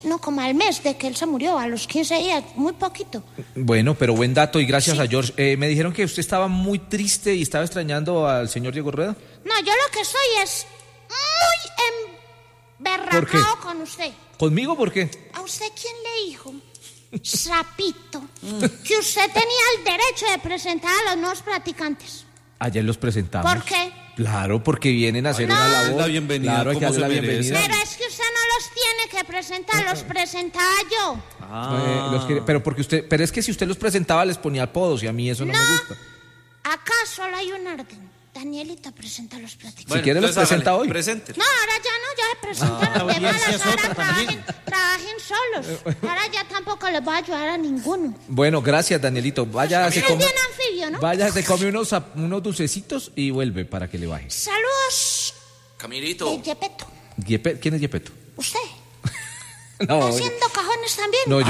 No, como al mes de que él se murió, a los 15 días, muy poquito. Bueno, pero buen dato y gracias a George. Me dijeron que usted estaba muy triste y estaba extrañando al señor Diego Rueda. No, yo lo que soy es muy emberracado con usted. ¿Conmigo por qué? ¿A usted quién le dijo, sapito, que usted tenía el derecho de presentar a los nuevos practicantes? Ayer los presentamos. ¿Por qué? Claro, porque vienen a hacer una labor. La bienvenida, claro, hay que darle la bienvenida. Pero es que usted no los tiene que presentar, los presentaba yo. Pero es que si usted los presentaba les ponía apodos y a mí eso no me gusta. Acá solo hay un orden. Danielita presenta a los practicantes. Bueno, si quiere los presenta hoy. Presente. No, ahora ya no, ya se presentaron de malas, ahora trabajen solos. Ahora ya tampoco les voy a ayudar a ninguno. Bueno, gracias, Danielito. Vaya, se come, bien anfibio, ¿no? vaya, se come unos dulcecitos y vuelve para que le baje. Saludos. Camilito. De Yepeto. ¿Quién es Yepeto? ¿Usted? No, ¿Está haciendo cajones también? no,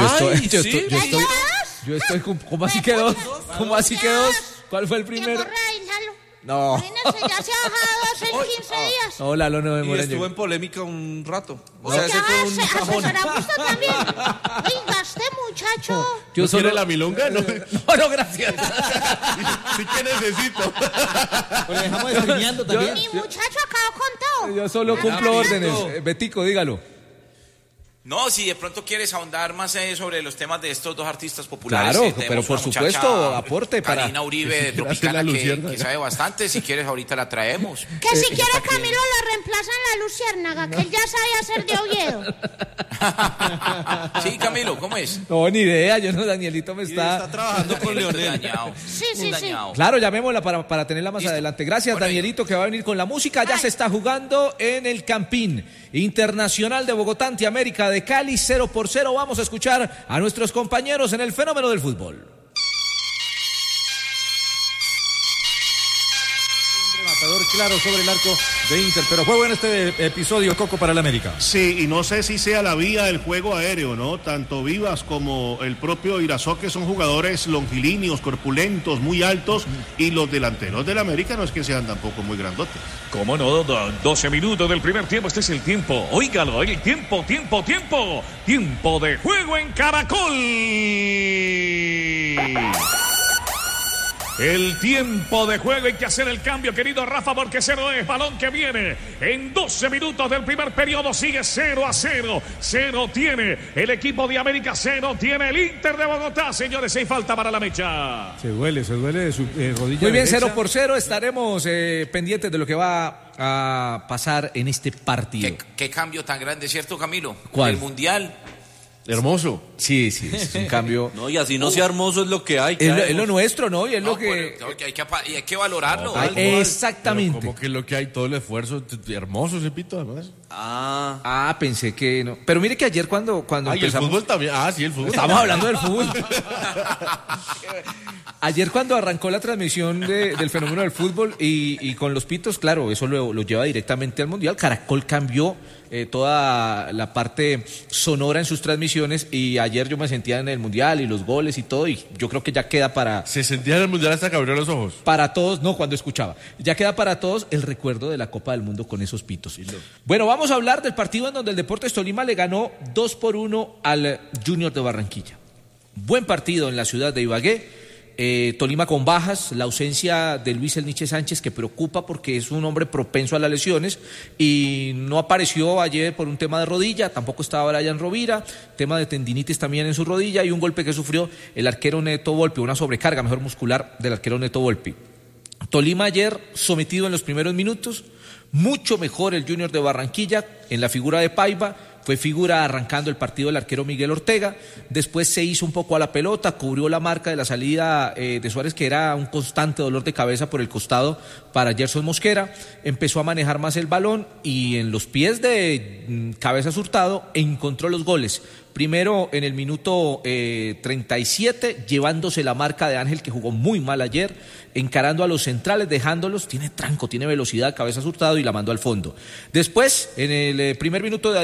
¿Ya yo estoy, ¿cómo así que dos? ¿Cómo así que dos? ¿Cuál fue el primero? No. Imagínense, ya se ha bajado 2 en 15 días. No, Lalo no me Y muere. estuvo en polémica un rato. O sea, ese fue un cajón. ¿Asesoramos también? Oiga, este muchacho... Yo solo quiere la milonga, ¿no? No, gracias. Sí que necesito. Pues le dejamos escribiendo también. Mi muchacho acabó con todo. Yo solo cumplo órdenes. Betico, dígalo. No, si de pronto quieres ahondar más sobre los temas de estos dos artistas populares. Claro, tenemos pero por una supuesto, aporte para... Karina Uribe de Tropicana que sabe bastante. Si quieres, ahorita la traemos. Que si quiere Camilo lo reemplazan la Luciérnaga, que él ya sabía ser de Oviedo. Sí, Camilo, ¿cómo es? No, ni idea, yo no, Danielito me Está trabajando con Leonel. Sí. Claro, llamémosla para tenerla más adelante. Gracias, bueno, Danielito, que va a venir con la música. Ya se está jugando en el Campín Internacional de Bogotá ante América de Cali, 0-0. Vamos a escuchar a nuestros compañeros en el fenómeno del fútbol. Claro, sobre el arco de Inter, pero fue bueno este episodio, Coco, para el América. Sí, y no sé si sea la vía del juego aéreo, ¿no? Tanto Vivas como el propio Irazoque son jugadores longilíneos, corpulentos, muy altos, y los delanteros del América no es que sean tampoco muy grandotes. ¿Cómo no? 12 minutos del primer tiempo, este es el tiempo. Óigalo, el tiempo de juego en Caracol. El tiempo de juego, hay que hacer el cambio, querido Rafa, porque 0 es balón que viene en 12 minutos del primer periodo, sigue 0-0. 0 tiene el equipo de América, 0 tiene el Inter de Bogotá. Señores, hay falta para la mecha. Se duele de su rodilla. Muy bien, derecha. 0-0, estaremos pendientes de lo que va a pasar en este partido. ¿Qué cambio tan grande, cierto, Camilo? ¿Cuál? El Mundial. Hermoso. Sí, es un cambio. No, y así no sea hermoso es lo que hay. Es lo nuestro, ¿no? Y es lo que... Hay que valorarlo. Exactamente. Como que lo que hay, todo el esfuerzo, hermoso ese pito, además. Pensé que no. Pero mire que ayer cuando empezamos... el fútbol también. Sí, el fútbol. Estamos hablando del fútbol. Ayer cuando arrancó la transmisión del fenómeno del fútbol y con los pitos, claro, eso lo lleva directamente al Mundial. Caracol cambió toda la parte sonora en sus transmisiones y ayer yo me sentía en el Mundial y los goles y todo, y yo creo que ya queda para... Se sentía en el Mundial hasta que abrió los ojos. Para todos, no, cuando escuchaba. Ya queda para todos el recuerdo de la Copa del Mundo con esos pitos. Bueno, vamos a hablar del partido en donde el Deportes Tolima le ganó 2-1 al Junior de Barranquilla. Buen partido en la ciudad de Ibagué. Tolima con bajas, la ausencia de Luis El Niche Sánchez, que preocupa porque es un hombre propenso a las lesiones y no apareció ayer por un tema de rodilla, tampoco estaba Brian Rovira, tema de tendinitis también en su rodilla y un golpe que sufrió el arquero Neto Volpi, una sobrecarga mejor muscular del arquero Neto Volpi. Tolima ayer sometido en los primeros minutos, mucho mejor el Junior de Barranquilla en la figura de Paiva. Fue figura arrancando el partido el arquero Miguel Ortega, después se hizo un poco a la pelota, cubrió la marca de la salida de Suárez, que era un constante dolor de cabeza por el costado para Gerson Mosquera, empezó a manejar más el balón y en los pies de Cabezas Hurtado encontró los goles. Primero en el minuto 37, llevándose la marca de Ángel, que jugó muy mal ayer, encarando a los centrales, dejándolos, tiene tranco, tiene velocidad, Cabezas Hurtado, y la mandó al fondo. Después, en el primer minuto de adición del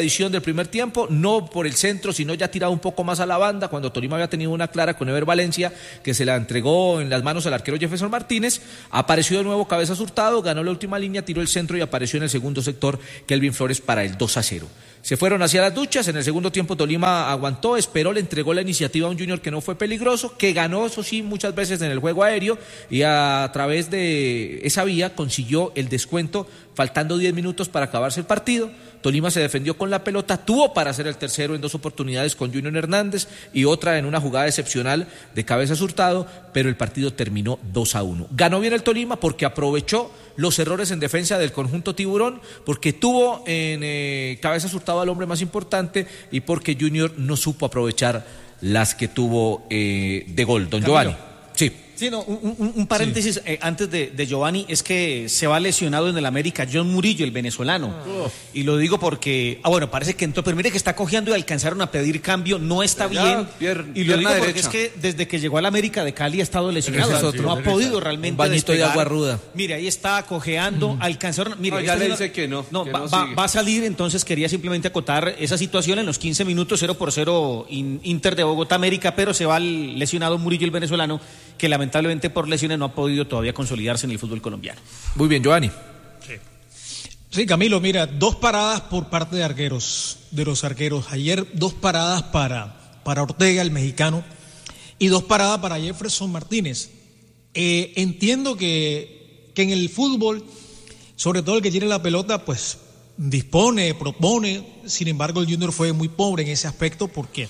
primer tiempo, no por el centro, sino ya tirado un poco más a la banda, cuando Tolima había tenido una clara con Ever Valencia, que se la entregó en las manos al arquero Jefferson Martínez. Apareció de nuevo Cabezas Hurtado, ganó la última línea, tiró el centro y apareció en el segundo sector Kelvin Flores para el 2-0. Se fueron hacia las duchas, en el segundo tiempo Tolima aguantó, esperó, le entregó la iniciativa a un Junior que no fue peligroso, que ganó, eso sí, muchas veces en el juego aéreo, y a través de esa vía consiguió el descuento, faltando 10 minutos para acabarse el partido. Tolima se defendió con la pelota, tuvo para hacer el tercero en 2 oportunidades con Junior Hernández y otra en una jugada excepcional de Cabezas Hurtado, pero el partido terminó 2-1. Ganó bien el Tolima porque aprovechó los errores en defensa del conjunto tiburón, porque tuvo en Cabezas Hurtado al hombre más importante y porque Junior no supo aprovechar las que tuvo de gol. Don Giovanni. Sí. Sí, no, un paréntesis antes de Giovanni, es que se va lesionado en el América John Murillo, el venezolano. Y lo digo porque, parece que entró, pero mire que está cojeando y alcanzaron a pedir cambio, no está bien. Y lo digo porque es que desde que llegó al América de Cali ha estado lesionado, no ha podido realmente un bañito despegar. De agua ruda. Mire, ahí está cojeando, alcanzaron, mire, ya le dice que no. Va a salir, entonces quería simplemente acotar esa situación en los 15 minutos, 0-0 Inter de Bogotá América, pero se va lesionado Murillo, el venezolano, que lamentablemente por lesiones no ha podido todavía consolidarse en el fútbol colombiano. Muy bien, Giovanni. Sí, Camilo, mira, 2 paradas por parte de los arqueros. Ayer 2 paradas para Ortega, el mexicano, y 2 paradas para Jefferson Martínez. Entiendo que en el fútbol, sobre todo el que tiene la pelota, pues dispone, propone. Sin embargo, el Junior fue muy pobre en ese aspecto porque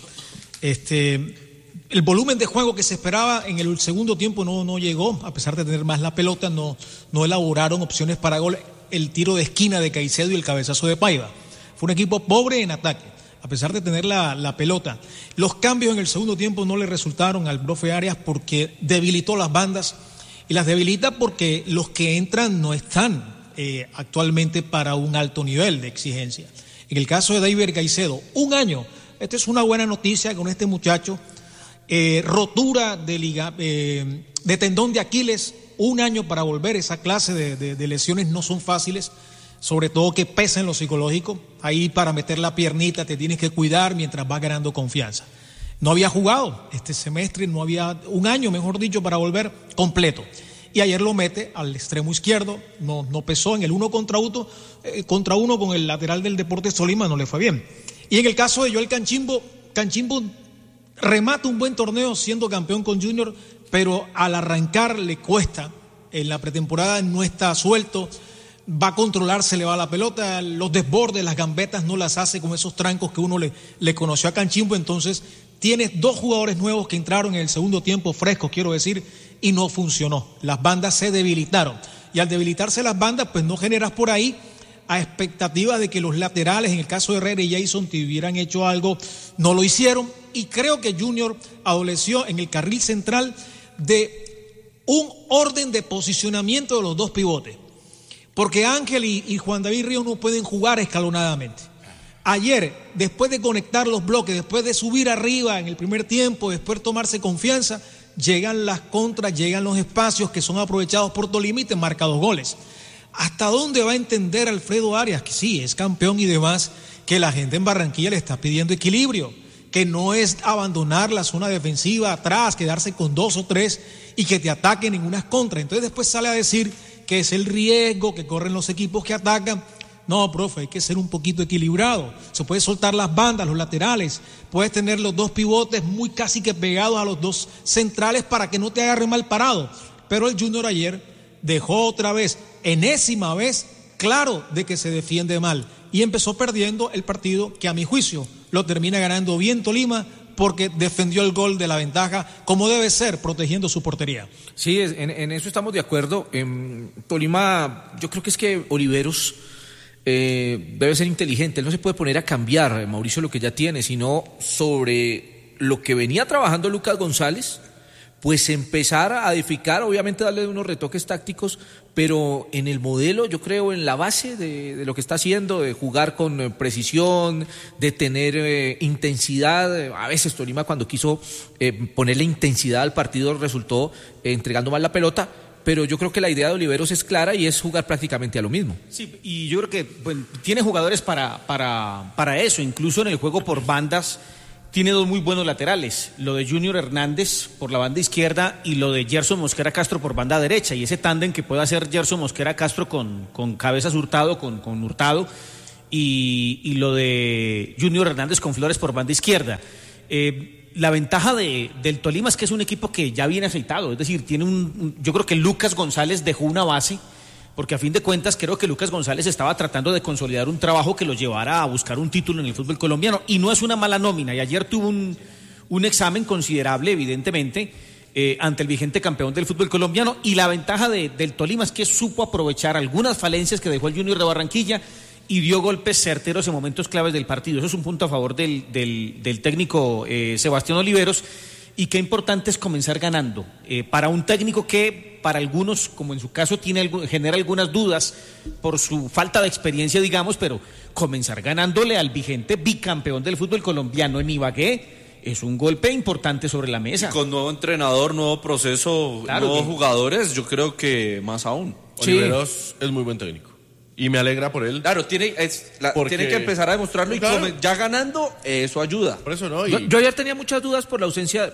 el volumen de juego que se esperaba en el segundo tiempo no llegó, a pesar de tener más la pelota, no elaboraron opciones para gol. El tiro de esquina de Caicedo y el cabezazo de Paiva. Fue un equipo pobre en ataque, a pesar de tener la pelota. Los cambios en el segundo tiempo no le resultaron al profe Arias porque debilitó las bandas, y las debilita porque los que entran no están actualmente para un alto nivel de exigencia. En el caso de David Caicedo, 1 año. Esta es una buena noticia con este muchacho. Rotura de tendón de Aquiles, 1 año para volver. Esa clase de lesiones no son fáciles, sobre todo que pesa en lo psicológico. Ahí para meter la piernita te tienes que cuidar mientras vas ganando confianza. No había jugado este semestre, no había 1 año, mejor dicho, para volver completo. Y ayer lo mete al extremo izquierdo, no pesó en el 1 contra 1 con el lateral del Deportes Tolima, no le fue bien. Y en el caso de Joel Canchimbo remata un buen torneo siendo campeón con Junior, pero al arrancar le cuesta. En la pretemporada no está suelto, va a controlar, se le va la pelota, los desbordes, las gambetas no las hace con esos trancos que uno le conoció a Canchimbo. Entonces tienes 2 jugadores nuevos que entraron en el segundo tiempo, frescos quiero decir, y no funcionó. Las bandas se debilitaron, y al debilitarse las bandas pues no generas por ahí a expectativa de que los laterales, en el caso de Herrera y Jason, te hubieran hecho algo. No lo hicieron, y creo que Junior adoleció en el carril central de un orden de posicionamiento de los 2 pivotes, porque Ángel y Juan David Ríos no pueden jugar escalonadamente. Ayer, después de conectar los bloques, después de subir arriba en el primer tiempo, después de tomarse confianza, llegan las contras, llegan los espacios que son aprovechados por Tolima y te marca 2 goles. ¿Hasta dónde va a entender Alfredo Arias, que sí, es campeón y demás, que la gente en Barranquilla le está pidiendo equilibrio, que no es abandonar la zona defensiva atrás, quedarse con 2 o 3 y que te ataquen en unas contras? Entonces después sale a decir que es el riesgo que corren los equipos que atacan. No, profe, hay que ser un poquito equilibrado. Se puede soltar las bandas, los laterales, puedes tener los 2 pivotes muy casi que pegados a los 2 centrales para que no te agarre mal parado. Pero el Junior ayer dejó otra vez, enésima vez, claro de que se defiende mal, y empezó perdiendo el partido, que a mi juicio lo termina ganando bien Tolima, porque defendió el gol de la ventaja como debe ser, protegiendo su portería. Sí, en eso estamos de acuerdo. Tolima, yo creo que es que Oliveros debe ser inteligente. Él no se puede poner a cambiar, Mauricio, lo que ya tiene, sino sobre lo que venía trabajando Lucas González, pues empezar a edificar, obviamente darle unos retoques tácticos, pero en el modelo, yo creo, en la base de lo que está haciendo, de jugar con precisión, de tener intensidad. A veces Tolima, cuando quiso ponerle intensidad al partido, resultó entregando mal la pelota, pero yo creo que la idea de Oliveros es clara y es jugar prácticamente a lo mismo. Sí, y yo creo que tiene jugadores para eso, incluso en el juego por bandas tiene dos muy buenos laterales, lo de Junior Hernández por la banda izquierda y lo de Gerson Mosquera Castro por banda derecha, y ese tándem que puede hacer Gerson Mosquera Castro con Cabezas Hurtado, con Hurtado, y lo de Junior Hernández con Flores por banda izquierda. La ventaja del Tolima es que es un equipo que ya viene aceitado, es decir, yo creo que Lucas González dejó una base, porque a fin de cuentas creo que Lucas González estaba tratando de consolidar un trabajo que lo llevara a buscar un título en el fútbol colombiano, y no es una mala nómina, y ayer tuvo un examen considerable, evidentemente, ante el vigente campeón del fútbol colombiano, y la ventaja del Tolima es que supo aprovechar algunas falencias que dejó el Junior de Barranquilla y dio golpes certeros en momentos claves del partido. Eso es un punto a favor del técnico Sebastián Oliveros, y qué importante es comenzar ganando. Para un técnico que para algunos, como en su caso, genera algunas dudas por su falta de experiencia, digamos, pero comenzar ganándole al vigente bicampeón del fútbol colombiano en Ibagué es un golpe importante sobre la mesa. Y con nuevo entrenador, nuevo proceso, claro, nuevos jugadores, yo creo que más aún. Sí. Oliveros es muy buen técnico. Y me alegra por él. Claro, tiene que empezar a demostrarlo, y claro, ya ganando, eso ayuda. Por eso no. Yo ayer tenía muchas dudas por la ausencia de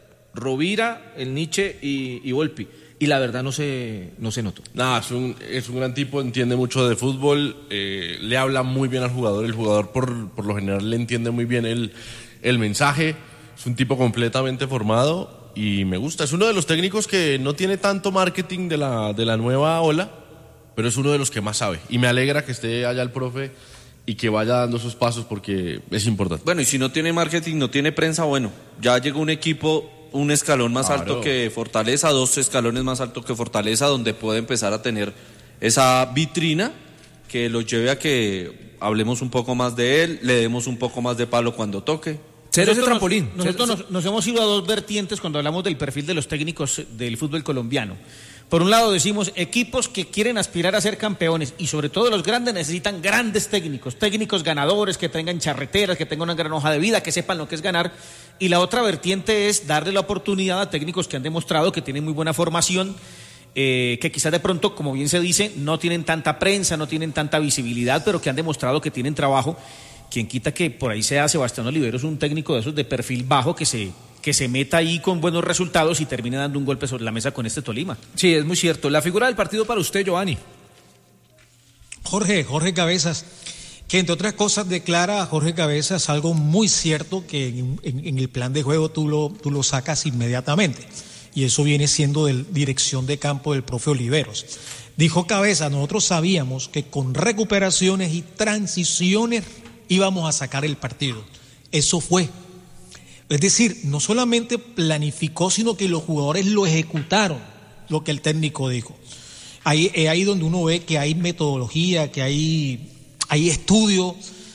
Rovira, el Nietzsche y Volpi, y la verdad no se notó. Nada, es un gran tipo, entiende mucho de fútbol, le habla muy bien al jugador, el jugador por lo general le entiende muy bien el mensaje, es un tipo completamente formado y me gusta. Es uno de los técnicos que no tiene tanto marketing de la nueva ola, pero es uno de los que más sabe, y me alegra que esté allá el profe y que vaya dando sus pasos porque es importante. Bueno, y si no tiene marketing, no tiene prensa, bueno, ya llegó un equipo un escalón más alto que Fortaleza, 2 escalones más alto que Fortaleza, donde puede empezar a tener esa vitrina que lo lleve a que hablemos un poco más de él, le demos un poco más de palo cuando toque. Ser ese trampolín. Nosotros nos hemos ido a dos vertientes cuando hablamos del perfil de los técnicos del fútbol colombiano. Por un lado decimos, equipos que quieren aspirar a ser campeones, y sobre todo los grandes necesitan grandes técnicos ganadores, que tengan charreteras, que tengan una gran hoja de vida, que sepan lo que es ganar. Y la otra vertiente es darle la oportunidad a técnicos que han demostrado que tienen muy buena formación, que quizás de pronto, como bien se dice, no tienen tanta prensa, no tienen tanta visibilidad, pero que han demostrado que tienen trabajo. Quien quita que por ahí sea Sebastián Oliveros un técnico de esos de perfil bajo que se meta ahí con buenos resultados y termine dando un golpe sobre la mesa con este Tolima. Sí, es muy cierto. La figura del partido para usted, Giovanni. Jorge Cabezas, que entre otras cosas declara a Jorge Cabezas algo muy cierto, que en el plan de juego tú lo sacas inmediatamente, y eso viene siendo de dirección de campo del profe Oliveros. Dijo Cabezas, nosotros sabíamos que con recuperaciones y transiciones íbamos a sacar el partido. Eso fue. Es decir, no solamente planificó, sino que los jugadores lo ejecutaron, lo que el técnico dijo. Ahí donde uno ve que hay metodología, que hay estudio,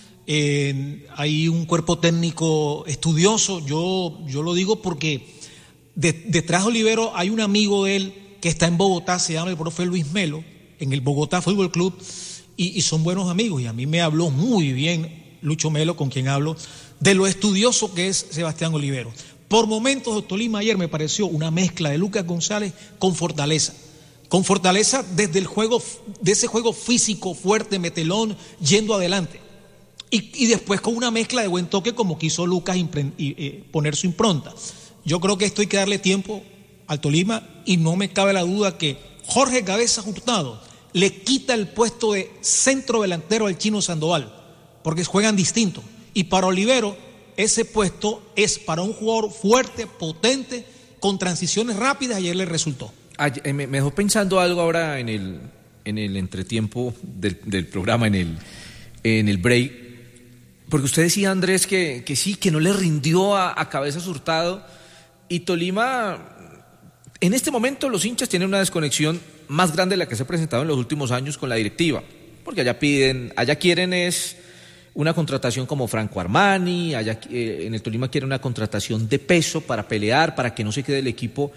hay un cuerpo técnico estudioso. Yo lo digo porque detrás de Olivero hay un amigo de él que está en Bogotá, se llama el profe Luis Melo, en el Bogotá Fútbol Club, y son buenos amigos, y a mí me habló muy bien Lucho Melo, con quien hablo, de lo estudioso que es Sebastián Olivero. Por momentos, Tolima ayer me pareció una mezcla de Lucas González con Fortaleza. Con Fortaleza desde el juego, de ese juego físico, fuerte, metelón, yendo adelante. Y después con una mezcla de buen toque como quiso Lucas poner su impronta. Yo creo que esto hay que darle tiempo al Tolima, y no me cabe la duda que Jorge Cabezas Hurtado le quita el puesto de centro delantero al Chino Sandoval, porque juegan distinto. Y para Olivero, ese puesto es para un jugador fuerte, potente, con transiciones rápidas. Ayer le resultó. Me dejó pensando algo ahora en el entretiempo del programa, en el break, porque usted decía, Andrés, que sí, que no le rindió a Cabezas Hurtado, y Tolima, en este momento los hinchas tienen una desconexión más grande de la que se ha presentado en los últimos años con la directiva, porque allá quieren es una contratación como Franco Armani, en el Tolima quiere una contratación de peso para pelear, para que no se quede el equipo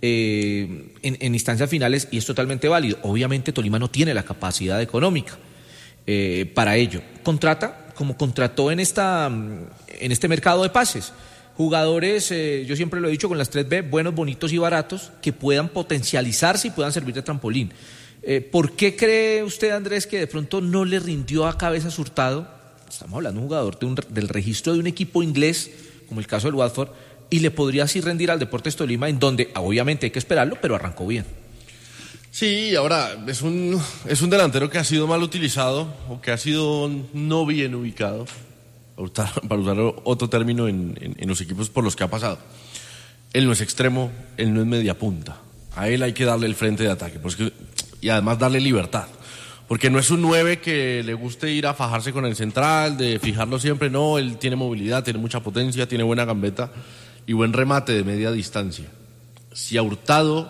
en instancias finales, y es totalmente válido. Obviamente Tolima no tiene la capacidad económica para ello. Contrata como contrató en este mercado de pases. jugadores, yo siempre lo he dicho con las 3B, buenos, bonitos y baratos, que puedan potencializarse y puedan servir de trampolín. ¿Por qué cree usted, Andrés, que de pronto no le rindió a Cabezas Hurtado? Estamos hablando de un jugador del registro de un equipo inglés, como el caso del Watford, y le podría así rendir al Deportes Tolima, en donde obviamente hay que esperarlo, pero arrancó bien. Sí, ahora es un delantero que ha sido mal utilizado o que ha sido no bien ubicado, para usar otro término en los equipos por los que ha pasado. Él no es extremo, él no es media punta. A él hay que darle el frente de ataque y además darle libertad. Porque no es un 9 que le guste ir a fajarse con el central, de fijarlo siempre. No, él tiene movilidad, tiene mucha potencia, tiene buena gambeta y buen remate de media distancia. Si a Hurtado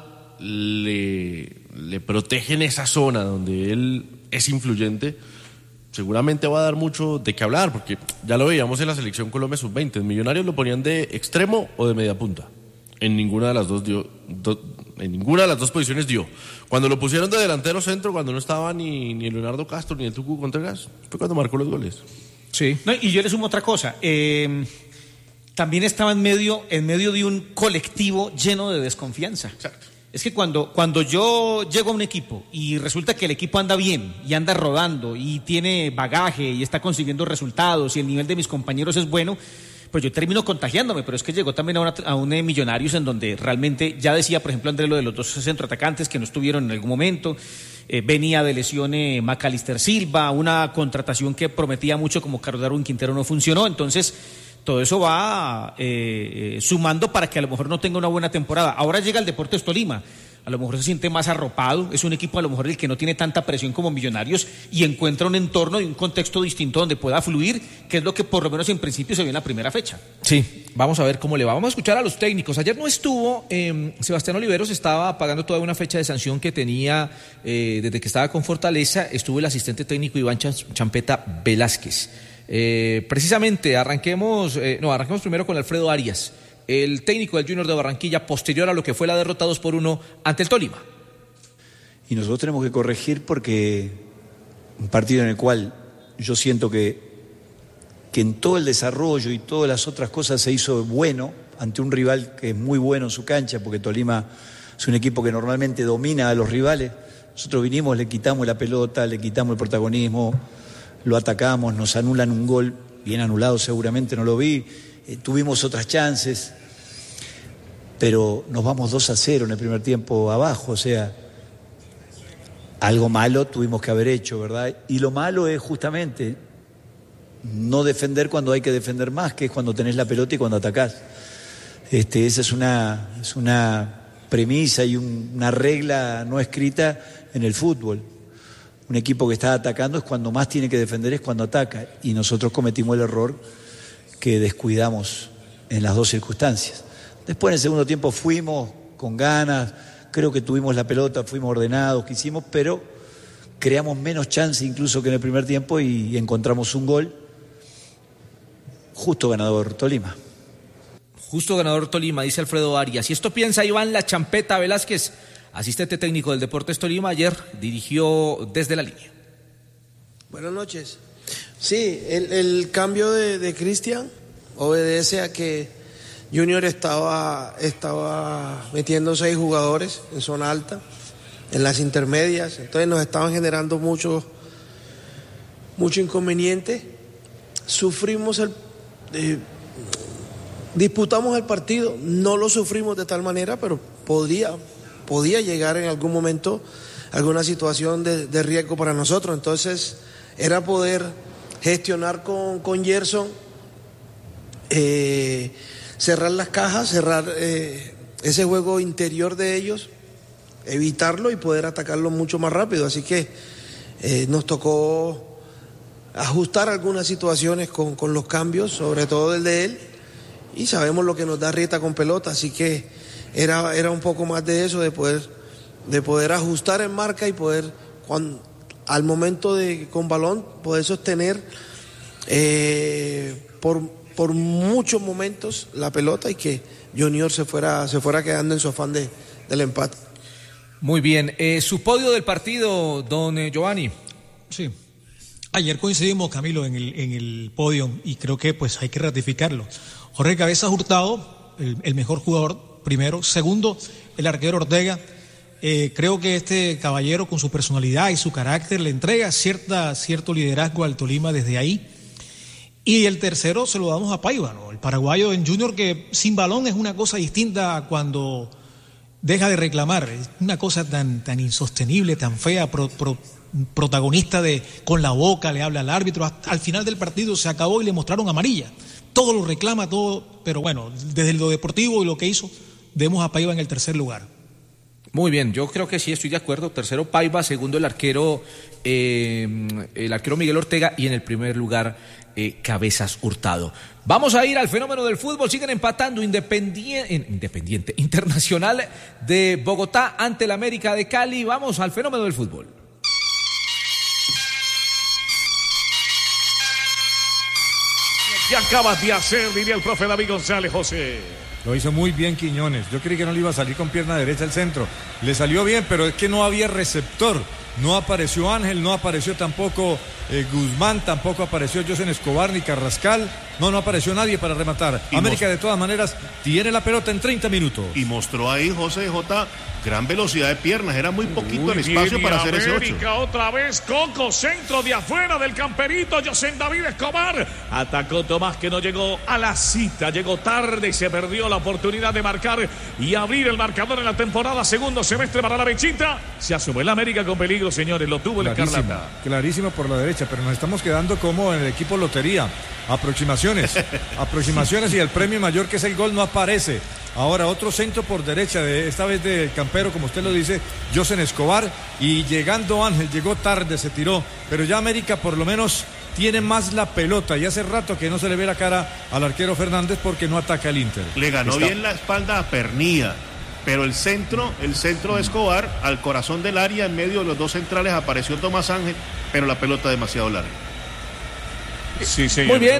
le protegen esa zona donde él es influyente, seguramente va a dar mucho de qué hablar, porque ya lo veíamos en la selección Colombia Sub-20. En Millonarios lo ponían de extremo o de media punta. En ninguna de las dos en ninguna de las dos posiciones dio. Cuando lo pusieron de delantero centro, cuando no estaba ni Leonardo Castro ni el Tucu Contreras, fue cuando marcó los goles. Sí. No, y yo le sumo otra cosa. También estaba en medio de un colectivo lleno de desconfianza. Exacto. Es que cuando yo llego a un equipo y resulta que el equipo anda bien y anda rodando y tiene bagaje y está consiguiendo resultados y el nivel de mis compañeros es bueno, pues yo termino contagiándome. Pero es que llegó también a un Millonarios en donde realmente, ya decía por ejemplo Andrés lo de los dos centroatacantes que no estuvieron en algún momento, venía de lesión Macalister Silva, una contratación que prometía mucho como Carlos Darwin Quintero no funcionó, entonces todo eso va sumando para que a lo mejor no tenga una buena temporada. Ahora llega el Deportes Tolima, a lo mejor se siente más arropado, es un equipo a lo mejor el que no tiene tanta presión como Millonarios y encuentra un entorno y un contexto distinto donde pueda fluir, que es lo que por lo menos en principio se vio en la primera fecha. Sí, vamos a ver cómo le va. Vamos a escuchar a los técnicos. Ayer no estuvo, Sebastián Oliveros estaba pagando toda una fecha de sanción que tenía desde que estaba con Fortaleza. Estuvo el asistente técnico Iván Champeta Velázquez. Precisamente arranquemos primero con Alfredo Arias, el técnico del Junior de Barranquilla, posterior a lo que fue la derrota 2-1 ante el Tolima. Y nosotros tenemos que corregir porque un partido en el cual yo siento que en todo el desarrollo y todas las otras cosas se hizo bueno ante un rival que es muy bueno en su cancha, porque Tolima es un equipo que normalmente domina a los rivales. Nosotros vinimos, le quitamos la pelota, le quitamos el protagonismo, lo atacamos, nos anulan un gol, bien anulado seguramente, no lo vi, tuvimos otras chances, pero nos vamos 2-0 en el primer tiempo abajo, o sea, algo malo tuvimos que haber hecho, ¿verdad? Y lo malo es justamente no defender cuando hay que defender más, que es cuando tenés la pelota y cuando atacás. Esa es una premisa y una regla no escrita en el fútbol. Un equipo que está atacando es cuando más tiene que defender, es cuando ataca. Y nosotros cometimos el error que descuidamos en las dos circunstancias. Después en el segundo tiempo fuimos con ganas, creo que tuvimos la pelota, fuimos ordenados, quisimos, pero creamos menos chance incluso que en el primer tiempo y encontramos un gol. Justo ganador Tolima. Justo ganador Tolima, dice Alfredo Arias. Y esto piensa Iván La Champeta Velázquez, asistente técnico del Deportes Tolima. Ayer dirigió desde la línea. Buenas noches. Sí, el cambio de Cristian obedece a que Junior estaba metiendo 6 jugadores en zona alta, en las intermedias, entonces nos estaban generando mucho inconveniente. Sufrimos disputamos el partido, no lo sufrimos de tal manera, pero podía llegar en algún momento alguna situación de riesgo para nosotros. Entonces era poder gestionar con Gerson, cerrar las cajas, cerrar ese juego interior de ellos, evitarlo y poder atacarlo mucho más rápido. Así que nos tocó ajustar algunas situaciones con los cambios, sobre todo el de él, y sabemos lo que nos da Rieta con pelota, así que era un poco más de eso, de poder ajustar en marca y poder, al momento con balón, poder sostener por muchos momentos la pelota y que Junior se fuera quedando en su afán del empate. Muy bien, su podio del partido, don Giovanni. Sí. Ayer coincidimos, Camilo, en el podio y creo que pues hay que ratificarlo. Jorge Cabezas Hurtado, el mejor jugador, primero. Segundo, el arquero Ortega. Creo que este caballero, con su personalidad y su carácter, le entrega cierto liderazgo al Tolima desde ahí. Y el tercero se lo damos a Paiva, ¿no? El paraguayo en Junior, que sin balón es una cosa distinta a cuando deja de reclamar. Es una cosa tan insostenible, tan fea, protagonista con la boca, le habla al árbitro. Al final del partido se acabó y le mostraron amarilla. Todo lo reclama, todo, pero bueno, desde lo deportivo y lo que hizo, vemos a Paiva en el tercer lugar. Muy bien, yo creo que sí, estoy de acuerdo. Tercero Paiva, segundo el arquero Miguel Ortega y en el primer lugar Cabezas Hurtado. Vamos a ir al fenómeno del fútbol. Siguen empatando Independiente Internacional de Bogotá ante el América de Cali. Vamos al fenómeno del fútbol. ¿Qué acabas de hacer? Diría el profe David González, José. Lo hizo muy bien Quiñones. Yo creí que no le iba a salir con pierna derecha al centro. Le salió bien, pero es que no había receptor. No apareció Ángel, no apareció tampoco Guzmán, tampoco apareció Josen Escobar ni Carrascal. No apareció nadie para rematar. América de todas maneras tiene la pelota en 30 minutos. Y mostró ahí José J. gran velocidad de piernas. Era muy poquito el espacio para hacer ese 8. América otra vez, Coco, centro de afuera del camperito, José David Escobar. Atacó Tomás, que no llegó a la cita. Llegó tarde y se perdió la oportunidad de marcar y abrir el marcador en la temporada. Segundo semestre para la Mechita. Se asume el América con peligro, señores. Lo tuvo el Escarlata. Clarísimo por la derecha, pero nos estamos quedando como en el equipo lotería. Aproximaciones y el premio mayor, que es el gol, no aparece. Ahora otro centro por derecha, esta vez de Campero, como usted lo dice, Josen Escobar, y llegando Ángel, llegó tarde, se tiró, pero ya América por lo menos tiene más la pelota, y hace rato que no se le ve la cara al arquero Fernández porque no ataca el Inter. Le ganó bien la espalda a Pernía, pero el centro de Escobar al corazón del área, en medio de los dos centrales apareció Tomás Ángel, pero la pelota demasiado larga. Sí, señor. Muy bien,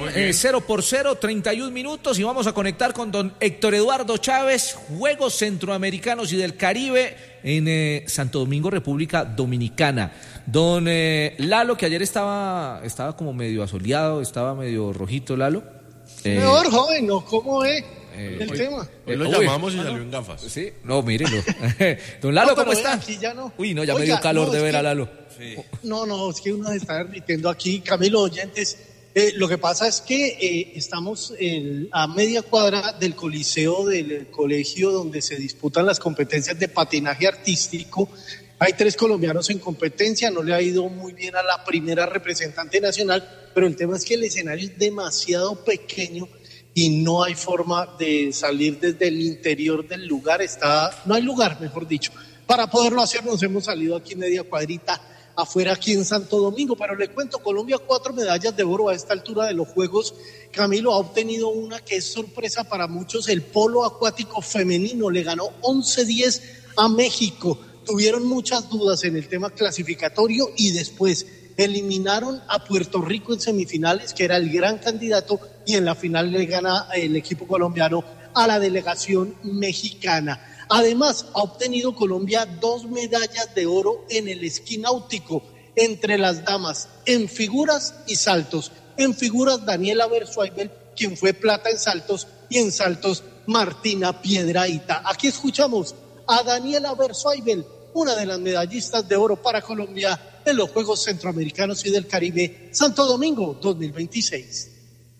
0-0, 31 minutos, y vamos a conectar con don Héctor Eduardo Chávez, Juegos Centroamericanos y del Caribe en Santo Domingo, República Dominicana. Don Lalo, que ayer estaba como medio asoleado, estaba medio rojito, Lalo. Mejor, joven, ¿no? ¿Cómo es el tema? Hoy lo llamamos y salió en gafas. Sí, no, mírelo. Don Lalo, ¿cómo está? Aquí ya no. Uy, no, ya me dio calor de ver a Lalo. Sí. No, es que uno se está derritiendo aquí, Camilo, oyentes. Lo que pasa es que estamos a media cuadra del coliseo del colegio donde se disputan las competencias de patinaje artístico. Hay 3 colombianos en competencia, no le ha ido muy bien a la primera representante nacional, pero el tema es que el escenario es demasiado pequeño y no hay forma de salir desde el interior del lugar. No hay lugar, mejor dicho. Para poderlo hacer nos hemos salido aquí media cuadrita afuera, aquí en Santo Domingo, pero le cuento, Colombia 4 medallas de oro a esta altura de los Juegos. Camilo ha obtenido una que es sorpresa para muchos, el polo acuático femenino, le ganó 11-10 a México. Tuvieron muchas dudas en el tema clasificatorio y después eliminaron a Puerto Rico en semifinales, que era el gran candidato, y en la final le gana el equipo colombiano a la delegación mexicana. Además, ha obtenido Colombia 2 medallas de oro en el esquí náutico entre las damas, en figuras y saltos. En figuras, Daniela Bersuaibel, quien fue plata en saltos, y en saltos, Martina Piedrahita. Aquí escuchamos a Daniela Bersuaibel, una de las medallistas de oro para Colombia en los Juegos Centroamericanos y del Caribe Santo Domingo 2026.